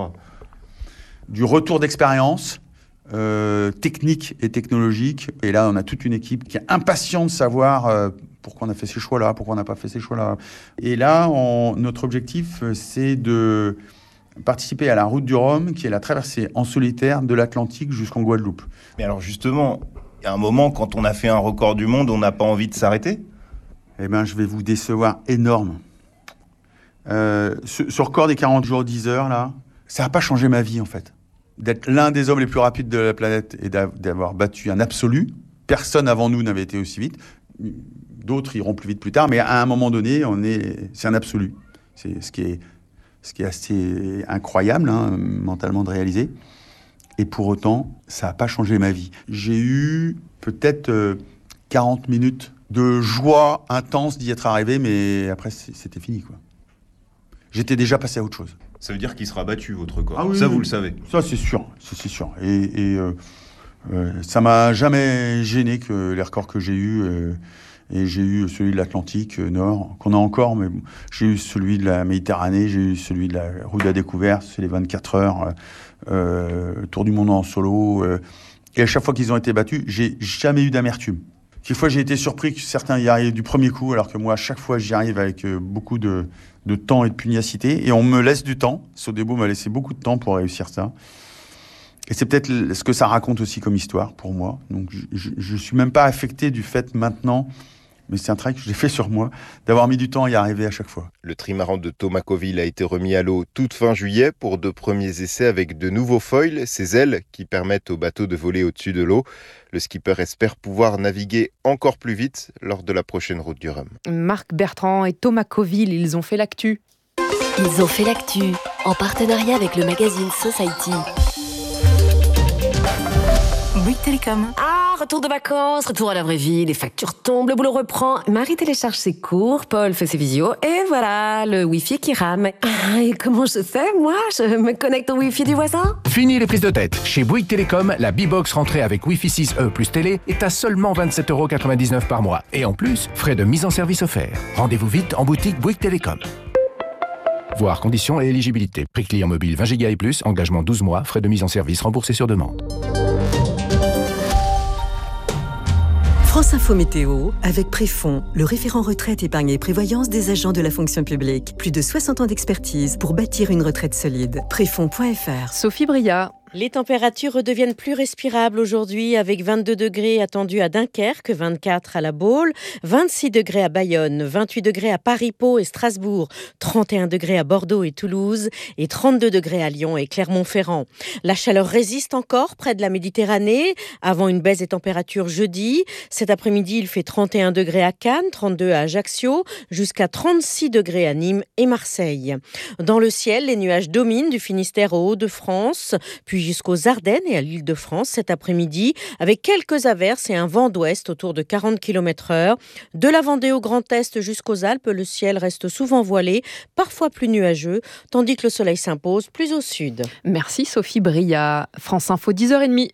Du retour d'expérience, euh, technique et technologique. Et là, on a toute une équipe qui est impatiente de savoir euh, pourquoi on a fait ces choix-là, pourquoi on n'a pas fait ces choix-là. Et là, on, notre objectif, c'est de participer à la route du Rhum, qui est la traversée en solitaire de l'Atlantique jusqu'en Guadeloupe. Mais alors justement, Et à un moment, quand on a fait un record du monde, on n'a pas envie de s'arrêter ? Eh bien, je vais vous décevoir énorme. Euh, ce, ce record des quarante jours, dix heures, là, ça n'a pas changé ma vie, en fait. D'être l'un des hommes les plus rapides de la planète et d'avoir battu un absolu. Personne avant nous n'avait été aussi vite. D'autres iront plus vite plus tard, mais à un moment donné, on est, c'est un absolu. C'est ce qui est, ce qui est assez incroyable, hein, mentalement, de réaliser. Et pour autant, ça n'a pas changé ma vie. J'ai eu peut-être euh, quarante minutes de joie intense d'y être arrivé, mais après, c'était fini, quoi. J'étais déjà passé à autre chose. Ça veut dire qu'il sera battu, votre record. Ah oui, ça, oui. Vous le savez. Ça, c'est sûr. Ça, c'est sûr. Et, et euh, euh, ça m'a jamais gêné que les records que j'ai eus. Euh, et j'ai eu celui de l'Atlantique euh, Nord, qu'on a encore, mais bon, j'ai eu celui de la Méditerranée, j'ai eu celui de la Route de la Découverte, c'est les vingt-quatre heures, euh, Tour du monde en solo. Euh, et à chaque fois qu'ils ont été battus, j'ai jamais eu d'amertume. Quelquefois, j'ai été surpris que certains y arrivent du premier coup, alors que moi, à chaque fois, j'y arrive avec euh, beaucoup de, de temps et de pugnacité. Et on me laisse du temps. Sodebo m'a laissé beaucoup de temps pour réussir ça. Et c'est peut-être ce que ça raconte aussi comme histoire pour moi. Donc, je ne suis même pas affecté du fait maintenant, mais c'est un travail que j'ai fait sur moi, d'avoir mis du temps à y arriver à chaque fois. Le trimaran de Tomakoville a été remis à l'eau toute fin juillet pour de premiers essais avec de nouveaux foils, ces ailes qui permettent au bateau de voler au-dessus de l'eau. Le skipper espère pouvoir naviguer encore plus vite lors de la prochaine route du Rhum. Marc Bertrand et Tomakoville, ils ont fait l'actu. Ils ont fait l'actu en partenariat avec le magazine Society. Bouygues Télécom. Ah, retour de vacances, retour à la vraie vie, les factures tombent, le boulot reprend. Marie télécharge ses cours, Paul fait ses visios, et voilà, le Wi-Fi qui rame. Ah, et comment je fais, moi? Je me connecte au Wi-Fi du voisin? Fini les prises de tête. Chez Bouygues Télécom, la B-Box rentrée avec Wi-Fi six E plus télé est à seulement vingt-sept euros quatre-vingt-dix-neuf par mois. Et en plus, frais de mise en service offerts. Rendez-vous vite en boutique Bouygues Télécom. Voir conditions et éligibilité. Prix client mobile vingt giga et plus, engagement douze mois, frais de mise en service remboursés sur demande. France Info Météo, avec Préfond, le référent retraite, épargne et prévoyance des agents de la fonction publique. Plus de soixante ans d'expertise pour bâtir une retraite solide. Préfond point F R. Sophie Bria. Les températures redeviennent plus respirables aujourd'hui avec vingt-deux degrés attendus à Dunkerque, vingt-quatre à La Baule, vingt-six degrés à Bayonne, vingt-huit degrés à Paris, Pau et Strasbourg, trente et un degrés à Bordeaux et Toulouse et trente-deux degrés à Lyon et Clermont-Ferrand. La chaleur résiste encore près de la Méditerranée avant une baisse des températures jeudi. Cet après-midi, il fait trente et un degrés à Cannes, trente-deux à Ajaccio, jusqu'à trente-six degrés à Nîmes et Marseille. Dans le ciel, les nuages dominent du Finistère aux Hauts-de-France, puis jusqu'aux Ardennes et à l'Île-de-France cet après-midi, avec quelques averses et un vent d'ouest autour de quarante kilomètres heure. De la Vendée au Grand Est jusqu'aux Alpes, le ciel reste souvent voilé, parfois plus nuageux, tandis que le soleil s'impose plus au sud. Merci Sophie Bria. France Info, dix heures trente.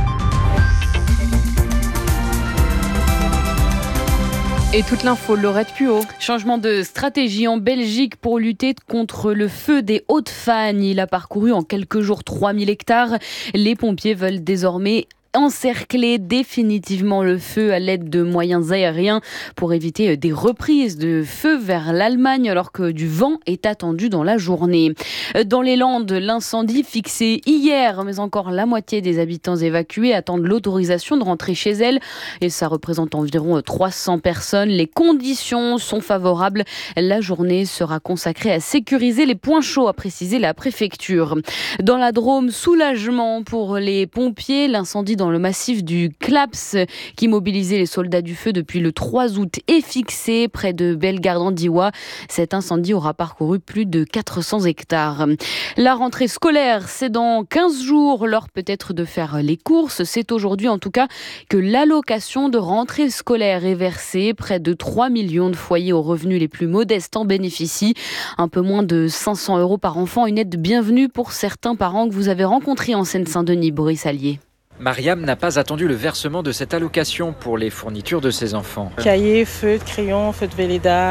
Et toute l'info, Laurette Puot. Changement de stratégie en Belgique pour lutter contre le feu des Hautes-Fagnes. Il a parcouru en quelques jours trois mille hectares. Les pompiers veulent désormais encercler définitivement le feu à l'aide de moyens aériens pour éviter des reprises de feu vers l'Allemagne alors que du vent est attendu dans la journée. Dans les Landes, l'incendie fixé hier, mais encore la moitié des habitants évacués attendent l'autorisation de rentrer chez elles et ça représente environ trois cents personnes. Les conditions sont favorables. La journée sera consacrée à sécuriser les points chauds, a précisé la préfecture. Dans la Drôme, soulagement pour les pompiers. L'incendie dans le massif du Claps qui mobilisait les soldats du feu depuis le trois août est fixé près de Bellegarde-en-Diois. Cet incendie aura parcouru plus de quatre cents hectares. La rentrée scolaire, c'est dans quinze jours. L'heure peut-être de faire les courses. C'est aujourd'hui en tout cas que l'allocation de rentrée scolaire est versée. Près de trois millions de foyers aux revenus les plus modestes en bénéficient. Un peu moins de cinq cents euros par enfant. Une aide bienvenue pour certains parents que vous avez rencontrés en Seine-Saint-Denis, Boris Allier. Mariam n'a pas attendu le versement de cette allocation pour les fournitures de ses enfants. Cahiers, feutres, crayons, feutres Velleda,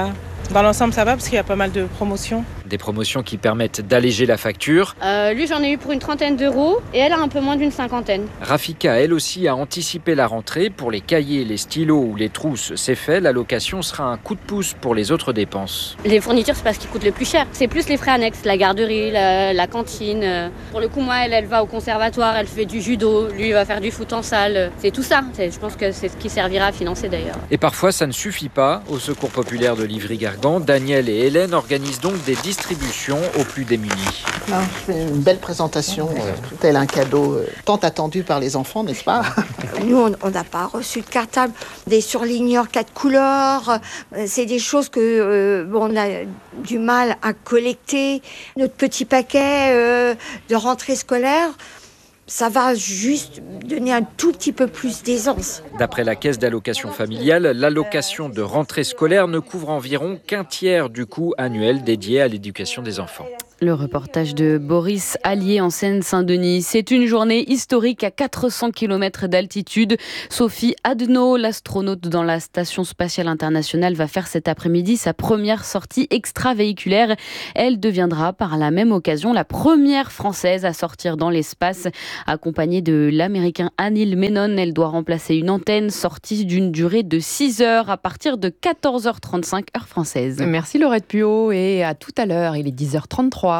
Dans l'ensemble, ça va parce qu'il y a pas mal de promotions. Des promotions qui permettent d'alléger la facture. Euh, lui, j'en ai eu pour une trentaine d'euros et elle a un peu moins d'une cinquantaine. Rafika, elle aussi, a anticipé la rentrée. Pour les cahiers, les stylos ou les trousses, c'est fait. L'allocation sera un coup de pouce pour les autres dépenses. Les fournitures, c'est pas ce qui coûte le plus cher. C'est plus les frais annexes, la garderie, la, la cantine. Pour le coup, moi, elle, elle va au conservatoire, elle fait du judo. Lui, il va faire du foot en salle. C'est tout ça. C'est, je pense que c'est ce qui servira à financer d'ailleurs. Et parfois, ça ne suffit pas. Au Secours populaire de Livry-Gargan, Daniel et Hélène organisent donc des distributions aux plus démunis. Ah, c'est une belle présentation, euh, tel un cadeau euh, tant attendu par les enfants, n'est-ce pas? Nous, on n'a pas reçu de cartable, des surligneurs quatre couleurs. Euh, c'est des choses que euh, bon, on a du mal à collecter. Notre petit paquet euh, de rentrée scolaire, ça va juste donner un tout petit peu plus d'aisance. D'après la caisse d'allocation familiale, l'allocation de rentrée scolaire ne couvre environ qu'un tiers du coût annuel dédié à l'éducation des enfants. Le reportage de Boris Allier en Seine-Saint-Denis. C'est une journée historique à quatre cents kilomètres d'altitude. Sophie Adno, l'astronaute dans la Station spatiale internationale, va faire cet après-midi sa première sortie extravéhiculaire. Elle deviendra par la même occasion la première Française à sortir dans l'espace. Accompagnée de l'Américain Anil Menon, elle doit remplacer une antenne sortie d'une durée de six heures à partir de quatorze heures trente-cinq heure française. Merci Laurette Puot et à tout à l'heure, il est dix heures trente-trois.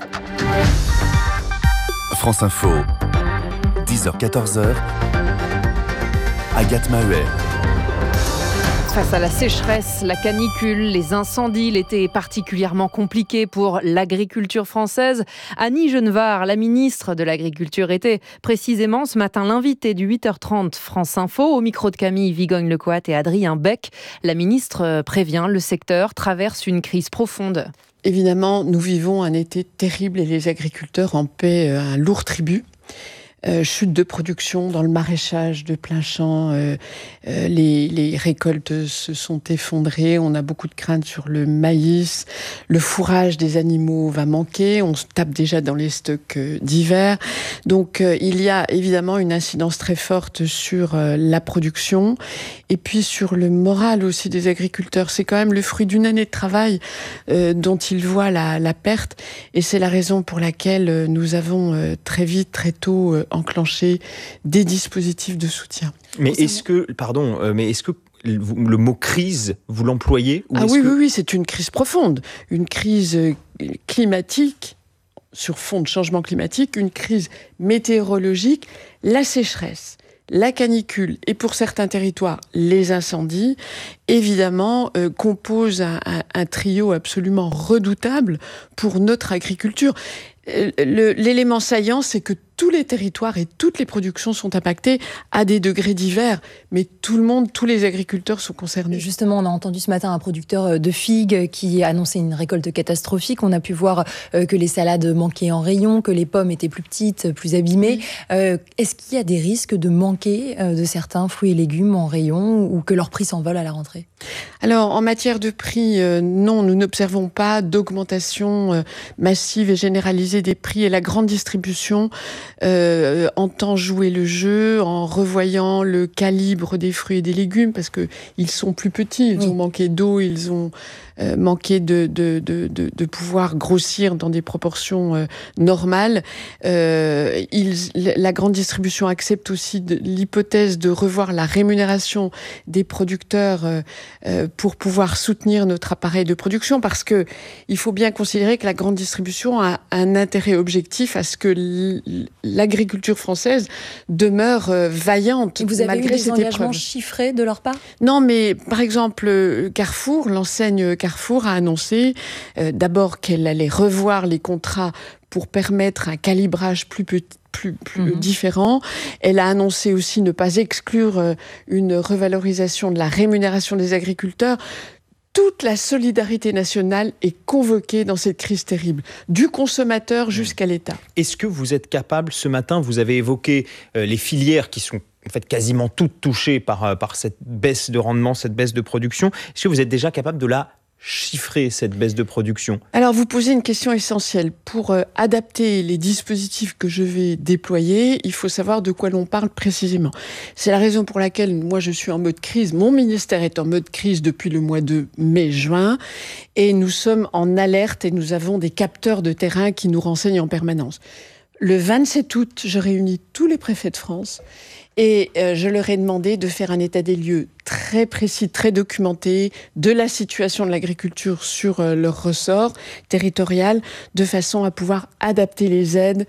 France Info, dix heures quatorze heures, Agathe Maheuer. Face à la sécheresse, la canicule, les incendies, l'été est particulièrement compliqué pour l'agriculture française. Annie Genevard, la ministre de l'Agriculture, était précisément ce matin l'invitée du huit heures trente France Info au micro de Camille Vigogne-Lecoat et Adrien Beck. La ministre prévient, le secteur traverse une crise profonde. Évidemment, nous vivons un été terrible et les agriculteurs en paient un lourd tribut. Euh, chute de production dans le maraîchage de plein champ, euh, euh, les, les récoltes se sont effondrées, on a beaucoup de craintes sur le maïs, le fourrage des animaux va manquer, on se tape déjà dans les stocks euh, d'hiver. Donc euh, il y a évidemment une incidence très forte sur euh, la production et puis sur le moral aussi des agriculteurs. C'est quand même le fruit d'une année de travail euh, dont ils voient la, la perte et c'est la raison pour laquelle euh, nous avons euh, très vite, très tôt euh, enclencher des dispositifs de soutien. Mais est-ce que, pardon, euh, mais est-ce que le mot crise, vous l'employez ou Ah est-ce oui, que... oui, oui, c'est une crise profonde, une crise climatique sur fond de changement climatique, une crise météorologique, la sécheresse, la canicule et pour certains territoires, les incendies, évidemment, euh, composent un, un, un trio absolument redoutable pour notre agriculture. Le, l'élément saillant, c'est que tous les territoires et toutes les productions sont impactées à des degrés divers, mais tout le monde, tous les agriculteurs sont concernés. Justement, on a entendu ce matin un producteur de figues qui annonçait une récolte catastrophique. On a pu voir que les salades manquaient en rayon, que les pommes étaient plus petites, plus abîmées. Euh, est-ce qu'il y a des risques de manquer de certains fruits et légumes en rayon ou que leur prix s'envole à la rentrée ? Alors, en matière de prix, euh, non, nous n'observons pas d'augmentation euh, massive et généralisée des prix et la grande distribution euh, entend jouer le jeu en revoyant le calibre des fruits et des légumes parce que ils sont plus petits, ils oui. ont manqué d'eau, ils ont euh, manqué de, de, de, de, de pouvoir grossir dans des proportions euh, normales. Euh, ils, la grande distribution accepte aussi de, l'hypothèse de revoir la rémunération des producteurs euh, euh, pour pouvoir soutenir notre appareil de production parce que il faut bien considérer que la grande distribution a un intérêt objectif à ce que l'agriculture française demeure euh, vaillante. Et vous avez malgré eu des cette engagements épreuve. chiffrés de leur part ? Non, mais par exemple, Carrefour, l'enseigne Carrefour a annoncé euh, d'abord qu'elle allait revoir les contrats pour permettre un calibrage plus petit. plus, plus mmh. différent. Elle a annoncé aussi ne pas exclure euh, une revalorisation de la rémunération des agriculteurs. Toute la solidarité nationale est convoquée dans cette crise terrible, du consommateur jusqu'à l'État. Est-ce que vous êtes capable, ce matin, vous avez évoqué euh, les filières qui sont en fait quasiment toutes touchées par, euh, par cette baisse de rendement, cette baisse de production. Est-ce que vous êtes déjà capable de la chiffrer cette baisse de production ? Alors, vous posez une question essentielle. Pour euh, adapter les dispositifs que je vais déployer, il faut savoir de quoi l'on parle précisément. C'est la raison pour laquelle moi, je suis en mode crise. Mon ministère est en mode crise depuis le mois de mai-juin. Et nous sommes en alerte et nous avons des capteurs de terrain qui nous renseignent en permanence. Le vingt-sept août, je réunis tous les préfets de France et euh, je leur ai demandé de faire un état des lieux très précis, très documenté de la situation de l'agriculture sur euh, leur ressort territorial, de façon à pouvoir adapter les aides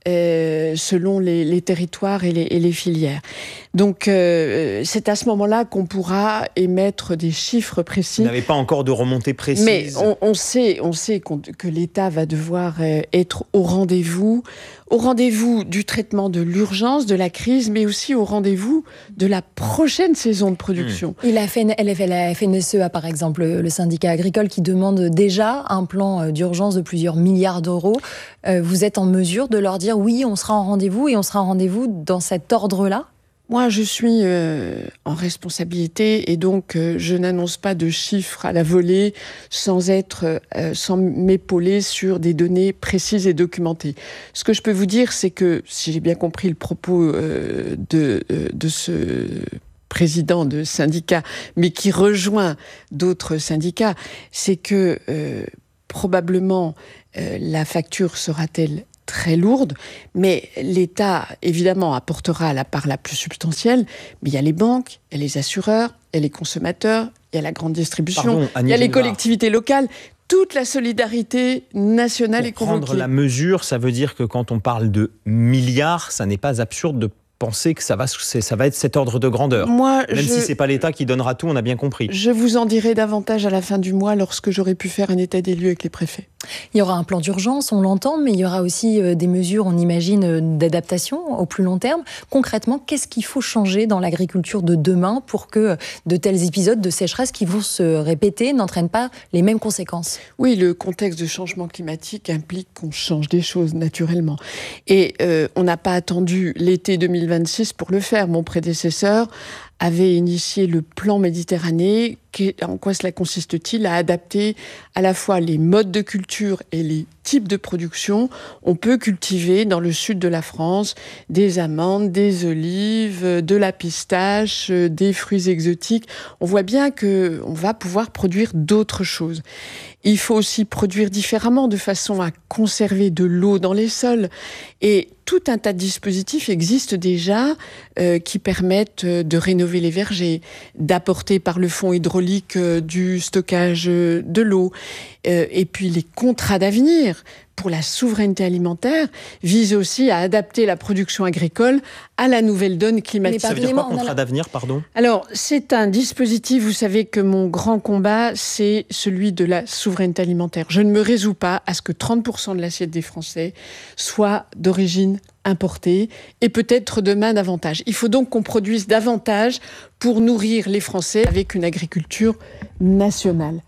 euh, selon les, les territoires et les, et les filières. Donc euh, c'est à ce moment-là qu'on pourra émettre des chiffres précis. Vous n'avez pas encore de remontée précise. Mais on, on sait, on sait qu'on, que l'État va devoir euh, être au rendez-vous, au rendez-vous du traitement de l'urgence, de la crise, mais aussi au rendez-vous de la prochaine saison de production. Et la, F N, la F N S E A, par exemple, le syndicat agricole qui demande déjà un plan d'urgence de plusieurs milliards d'euros. Euh, vous êtes en mesure de leur dire oui, on sera en rendez-vous et on sera en rendez-vous dans cet ordre-là ? Moi, je suis euh, en responsabilité et donc euh, je n'annonce pas de chiffres à la volée sans être, euh, sans m'épauler sur des données précises et documentées. Ce que je peux vous dire, c'est que, si j'ai bien compris le propos euh, de, euh, de ce président de syndicat, mais qui rejoint d'autres syndicats, c'est que euh, probablement euh, la facture sera-t-elle très lourde, mais l'État, évidemment, apportera la part la plus substantielle, mais il y a les banques, il y a les assureurs, il y a les consommateurs, il y a la grande distribution, Pardon, il y a les collectivités locales. Toute la solidarité nationale est convoquée. Prendre la mesure, ça veut dire que quand on parle de milliards, ça n'est pas absurde de penser que ça va, ça va être cet ordre de grandeur. Moi, Même je... si c'est pas l'État qui donnera tout, on a bien compris. Je vous en dirai davantage à la fin du mois lorsque j'aurai pu faire un état des lieux avec les préfets. Il y aura un plan d'urgence, on l'entend, mais il y aura aussi des mesures, on imagine, d'adaptation au plus long terme. Concrètement, qu'est-ce qu'il faut changer dans l'agriculture de demain pour que de tels épisodes de sécheresse qui vont se répéter n'entraînent pas les mêmes conséquences ? Oui, le contexte de changement climatique implique qu'on change des choses naturellement. Et euh, on n'a pas attendu l'été deux mille vingt-six pour le faire. Mon prédécesseur avait initié le plan Méditerranée. En quoi cela consiste-t-il ? À adapter à la fois les modes de culture et les types de production. On peut cultiver dans le sud de la France des amandes, des olives, de la pistache, des fruits exotiques. On voit bien qu'on va pouvoir produire d'autres choses. Il faut aussi produire différemment de façon à conserver de l'eau dans les sols. Et tout un tas de dispositifs existent déjà euh, qui permettent de rénover les vergers, d'apporter par le fonds hydraulique euh, du stockage de l'eau. Euh, et puis les contrats d'avenir pour la souveraineté alimentaire visent aussi à adapter la production agricole à la nouvelle donne climatique. Ça veut dire quoi, contrat d'avenir, pardon ? Alors, c'est un dispositif, vous savez que mon grand combat, c'est celui de la souveraineté alimentaire. Je ne me résous pas à ce que trente pour cent de l'assiette des Français soit d'origine importée, et peut-être demain davantage. Il faut donc qu'on produise davantage pour nourrir les Français avec une agriculture nationale.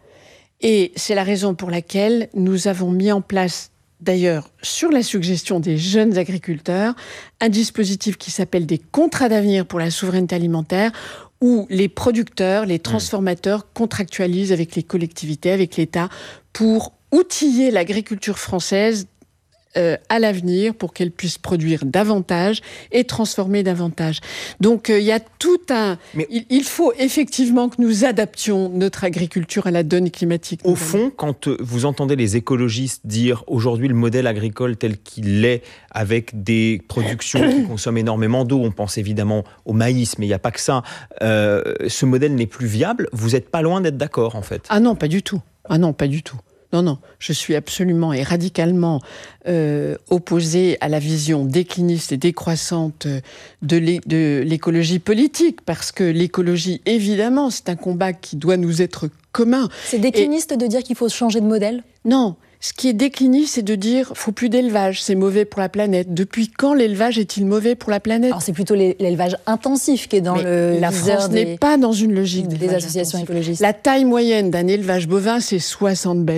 Et c'est la raison pour laquelle nous avons mis en place, d'ailleurs, sur la suggestion des jeunes agriculteurs, un dispositif qui s'appelle des contrats d'avenir pour la souveraineté alimentaire, où les producteurs, les transformateurs contractualisent avec les collectivités, avec l'État, pour outiller l'agriculture française Euh, à l'avenir pour qu'elle puisse produire davantage et transformer davantage. Donc il euh, y a tout un... Mais il, il faut effectivement que nous adaptions notre agriculture à la donne climatique. Au fond, quand vous entendez les écologistes dire aujourd'hui le modèle agricole tel qu'il est, avec des productions qui consomment énormément d'eau, on pense évidemment au maïs, mais il n'y a pas que ça, euh, ce modèle n'est plus viable, vous n'êtes pas loin d'être d'accord en fait. Ah non, pas du tout. Ah non, pas du tout. Non, non, je suis absolument et radicalement euh, opposée à la vision décliniste et décroissante de, l'é- de l'écologie politique, parce que l'écologie, évidemment, c'est un combat qui doit nous être commun. C'est décliniste et... de dire qu'il faut changer de modèle ? Non, ce qui est décliniste, c'est de dire faut plus d'élevage, c'est mauvais pour la planète. Depuis quand l'élevage est-il mauvais pour la planète ? Alors c'est plutôt l'élevage intensif qui est dans Mais le la France des... n'est pas dans une logique des associations intensif. écologistes. La taille moyenne d'un élevage bovin, c'est soixante bêtes.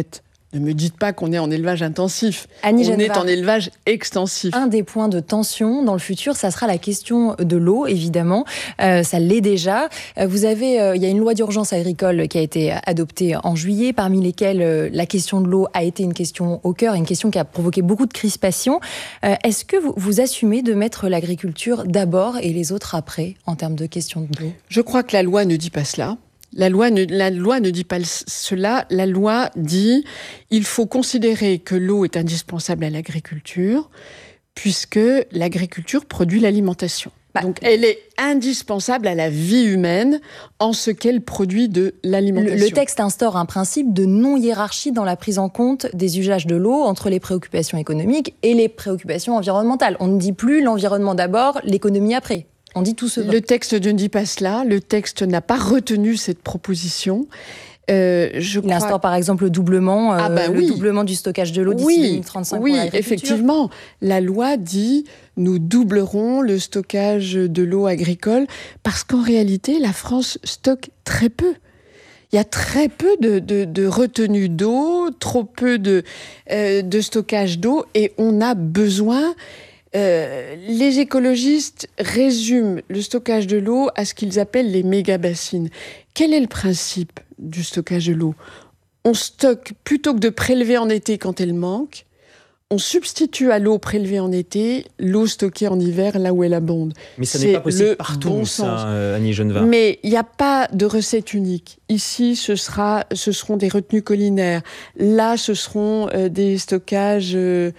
Ne me dites pas qu'on est en élevage intensif. Annie On Genevard, est en élevage extensif. Un des points de tension dans le futur, ça sera la question de l'eau, évidemment. Euh, ça l'est déjà. Euh, vous avez, euh, il y a une loi d'urgence agricole qui a été adoptée en juillet, parmi lesquelles euh, la question de l'eau a été une question au cœur, une question qui a provoqué beaucoup de crispation. Euh, est-ce que vous, vous assumez de mettre l'agriculture d'abord et les autres après, en termes de question de l'eau ? Je crois que la loi ne dit pas cela. La loi, ne, la loi ne dit pas cela. La loi dit il faut considérer que l'eau est indispensable à l'agriculture, puisque l'agriculture produit l'alimentation. Bah, Donc, elle est indispensable à la vie humaine en ce qu'elle produit de l'alimentation. Le, le texte instaure un principe de non-hiérarchie dans la prise en compte des usages de l'eau entre les préoccupations économiques et les préoccupations environnementales. On ne dit plus l'environnement d'abord, l'économie après. On dit tout ce Le texte ne dit pas cela. Le texte n'a pas retenu cette proposition. Euh, je Il crois... instaure par exemple le doublement, euh, ah ben le oui. doublement du stockage de l'eau d'ici oui. deux mille trente-cinq. Oui, pour l'agriculture. effectivement. La loi dit nous doublerons le stockage de l'eau agricole parce qu'en réalité, la France stocke très peu. Il y a très peu de, de, de retenue d'eau, trop peu de, euh, de stockage d'eau et on a besoin... Euh, les écologistes résument le stockage de l'eau à ce qu'ils appellent les méga-bassines. Quel est le principe du stockage de l'eau ? On stocke, plutôt que de prélever en été quand elle manque, on substitue à l'eau prélevée en été l'eau stockée en hiver là où elle abonde. Mais ça n'est pas possible partout, bon ça, euh, Annie Genevard. Mais il n'y a pas de recette unique. Ici, ce, sera, ce seront des retenues collinaires. Là, ce seront euh, des stockages euh,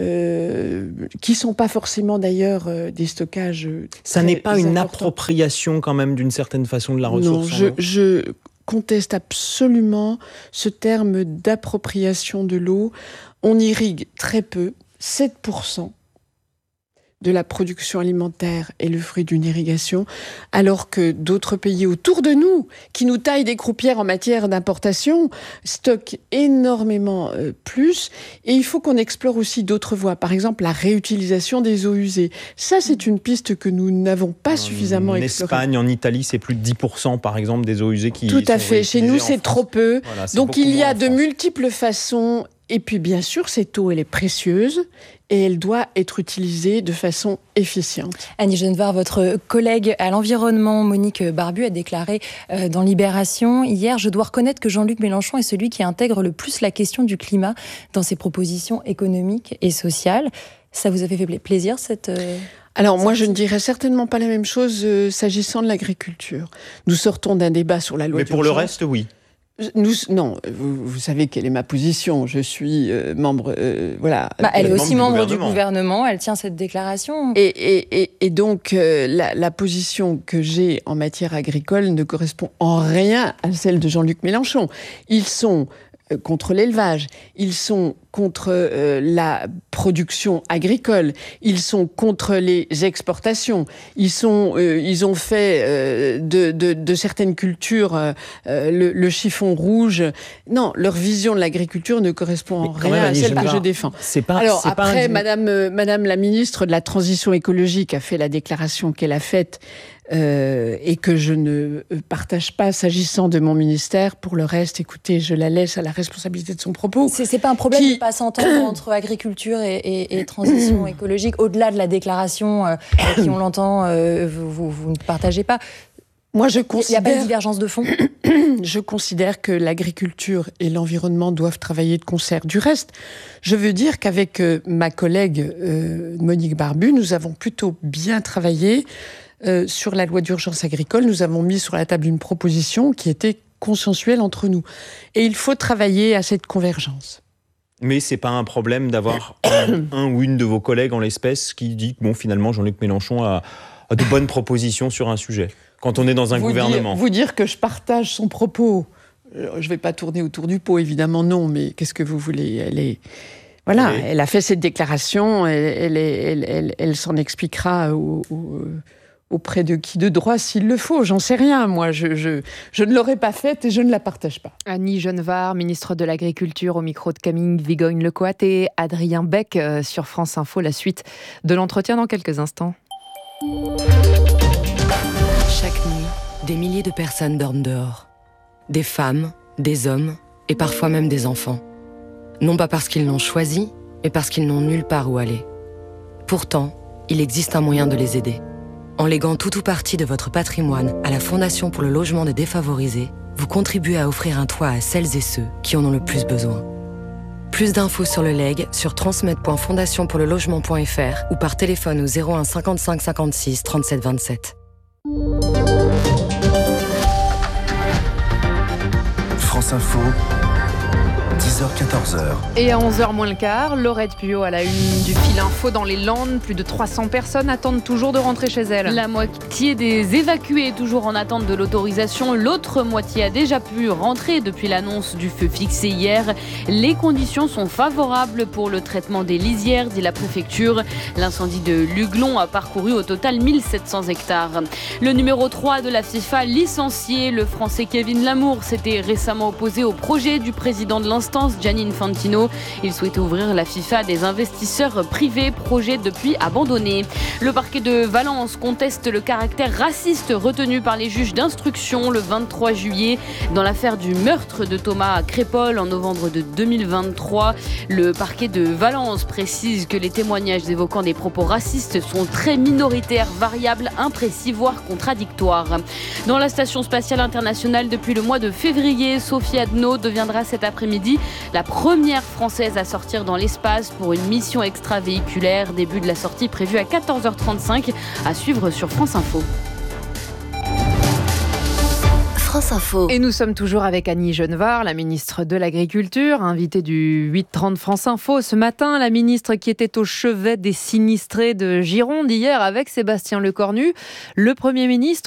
euh, qui ne sont pas forcément d'ailleurs euh, des stockages Ça n'est pas une importants. appropriation quand même d'une certaine façon de la ressource. Non, je... je conteste absolument ce terme d'appropriation de l'eau. On irrigue très peu, sept pour cent de la production alimentaire est le fruit d'une irrigation, alors que d'autres pays autour de nous, qui nous taillent des croupières en matière d'importation, stockent énormément euh, plus. Et il faut qu'on explore aussi d'autres voies. Par exemple, la réutilisation des eaux usées. Ça, c'est une piste que nous n'avons pas suffisamment explorée. En Espagne, en Italie, c'est plus de dix pour cent, par exemple, des eaux usées qui Tout à sont fait. Chez nous, c'est trop peu. Voilà, Donc, il y a de multiples façons. Et puis, bien sûr, cette eau, elle est précieuse et elle doit être utilisée de façon efficiente. Annie Genevard, votre collègue à l'environnement, Monique Barbu, a déclaré euh, dans Libération hier « Je dois reconnaître que Jean-Luc Mélenchon est celui qui intègre le plus la question du climat dans ses propositions économiques et sociales ». Ça vous a fait plaisir, cette... Euh... Alors moi, je ne dirais certainement pas la même chose euh, s'agissant de l'agriculture. Nous sortons d'un débat sur la loi Mais pour d'urgence. le reste, oui. Nous, non, vous, vous savez quelle est ma position. Je suis euh, membre, euh, voilà. Bah, elle est membre aussi du membre gouvernement. du gouvernement. Elle tient cette déclaration. Et, et, et, et donc, euh, la, la position que j'ai en matière agricole ne correspond en rien à celle de Jean-Luc Mélenchon. Ils sont euh, contre l'élevage, ils sont contre euh, la production agricole, ils sont contre les exportations, ils, sont, euh, ils ont fait euh, de, de, de certaines cultures euh, le, le chiffon rouge. Non, leur vision de l'agriculture ne correspond en rien même, à Annie celle que Genevard, je défends. C'est pas, Alors c'est après, pas un... Madame, euh, Madame la ministre de la Transition écologique a fait la déclaration qu'elle a faite euh, et que je ne partage pas s'agissant de mon ministère. Pour le reste, écoutez, je la laisse à la responsabilité de son propos. C'est, c'est pas un problème Qui... de pas s'entendre entre agriculture et, et, et transition écologique, au-delà de la déclaration euh, qui, on l'entend, euh, vous, vous, vous ne partagez pas. Moi, je considère... Il n'y a pas de divergence de fond. Je considère que l'agriculture et l'environnement doivent travailler de concert. Du reste, je veux dire qu'avec euh, ma collègue euh, Monique Barbu, nous avons plutôt bien travaillé euh, sur la loi d'urgence agricole. Nous avons mis sur la table une proposition qui était consensuelle entre nous. Et il faut travailler à cette convergence. Mais c'est pas un problème d'avoir un, un ou une de vos collègues en l'espèce qui dit que bon, finalement, Jean-Luc Mélenchon a, a de bonnes propositions sur un sujet. Quand on est dans un vous gouvernement. Dire, vous dire que je partage son propos, je ne vais pas tourner autour du pot, évidemment non, mais qu'est-ce que vous voulez ? Elle est, voilà, oui. Elle a fait cette déclaration, elle, elle, elle, elle, elle s'en expliquera au, au, auprès de qui de droit s'il le faut. J'en sais rien, moi, je, je, je ne l'aurais pas faite et je ne la partage pas. Annie Genevard, ministre de l'Agriculture, au micro de Camille Vigogne-Lecoat et Adrien Beck euh, sur France Info. La suite de l'entretien dans quelques instants. Chaque nuit, des milliers de personnes dorment dehors. Des femmes, des hommes et parfois même des enfants. Non pas parce qu'ils l'ont choisi, mais parce qu'ils n'ont nulle part où aller. Pourtant, il existe un moyen de les aider. En léguant tout ou partie de votre patrimoine à la Fondation pour le logement des défavorisés, vous contribuez à offrir un toit à celles et ceux qui en ont le plus besoin. Plus d'infos sur le legs sur transmed point fondation pour le logement point f r ou par téléphone au zéro un cinquante-cinq cinquante-six trente-sept vingt-sept. France Info, dix heures quatorze heures. Et à onze heures moins le quart, Laurette Puyot à la une du fil info dans les Landes. Plus de trois cents personnes attendent toujours de rentrer chez elles. La moitié des évacués est toujours en attente de l'autorisation. L'autre moitié a déjà pu rentrer depuis l'annonce du feu fixé hier. Les conditions sont favorables pour le traitement des lisières, dit la préfecture. L'incendie de Luglon a parcouru au total mille sept cents hectares. Le numéro trois de la FIFA licencié, le Français Kevin Lamour, s'était récemment opposé au projet du président de l'instance, Gianni Infantino. Il souhaitait ouvrir la FIFA à des investisseurs privés, projet depuis abandonné. Le parquet de Valence conteste le caractère raciste retenu par les juges d'instruction le vingt-trois juillet dans l'affaire du meurtre de Thomas Crépol en novembre de deux mille vingt-trois. Le parquet de Valence précise que les témoignages évoquant des propos racistes sont très minoritaires, variables, imprécis, voire contradictoires. Dans la station spatiale internationale depuis le mois de février, Sophie Adno deviendra cet après-midi la première française à sortir dans l'espace pour une mission extravéhiculaire. Début de la sortie prévue à quatorze heures trente-cinq, à suivre sur France Info. France Info. Et nous sommes toujours avec Annie Genevard, la ministre de l'Agriculture, invitée du huit trente France Info. Ce matin, la ministre qui était au chevet des sinistrés de Gironde hier avec Sébastien Lecornu. Le Premier ministre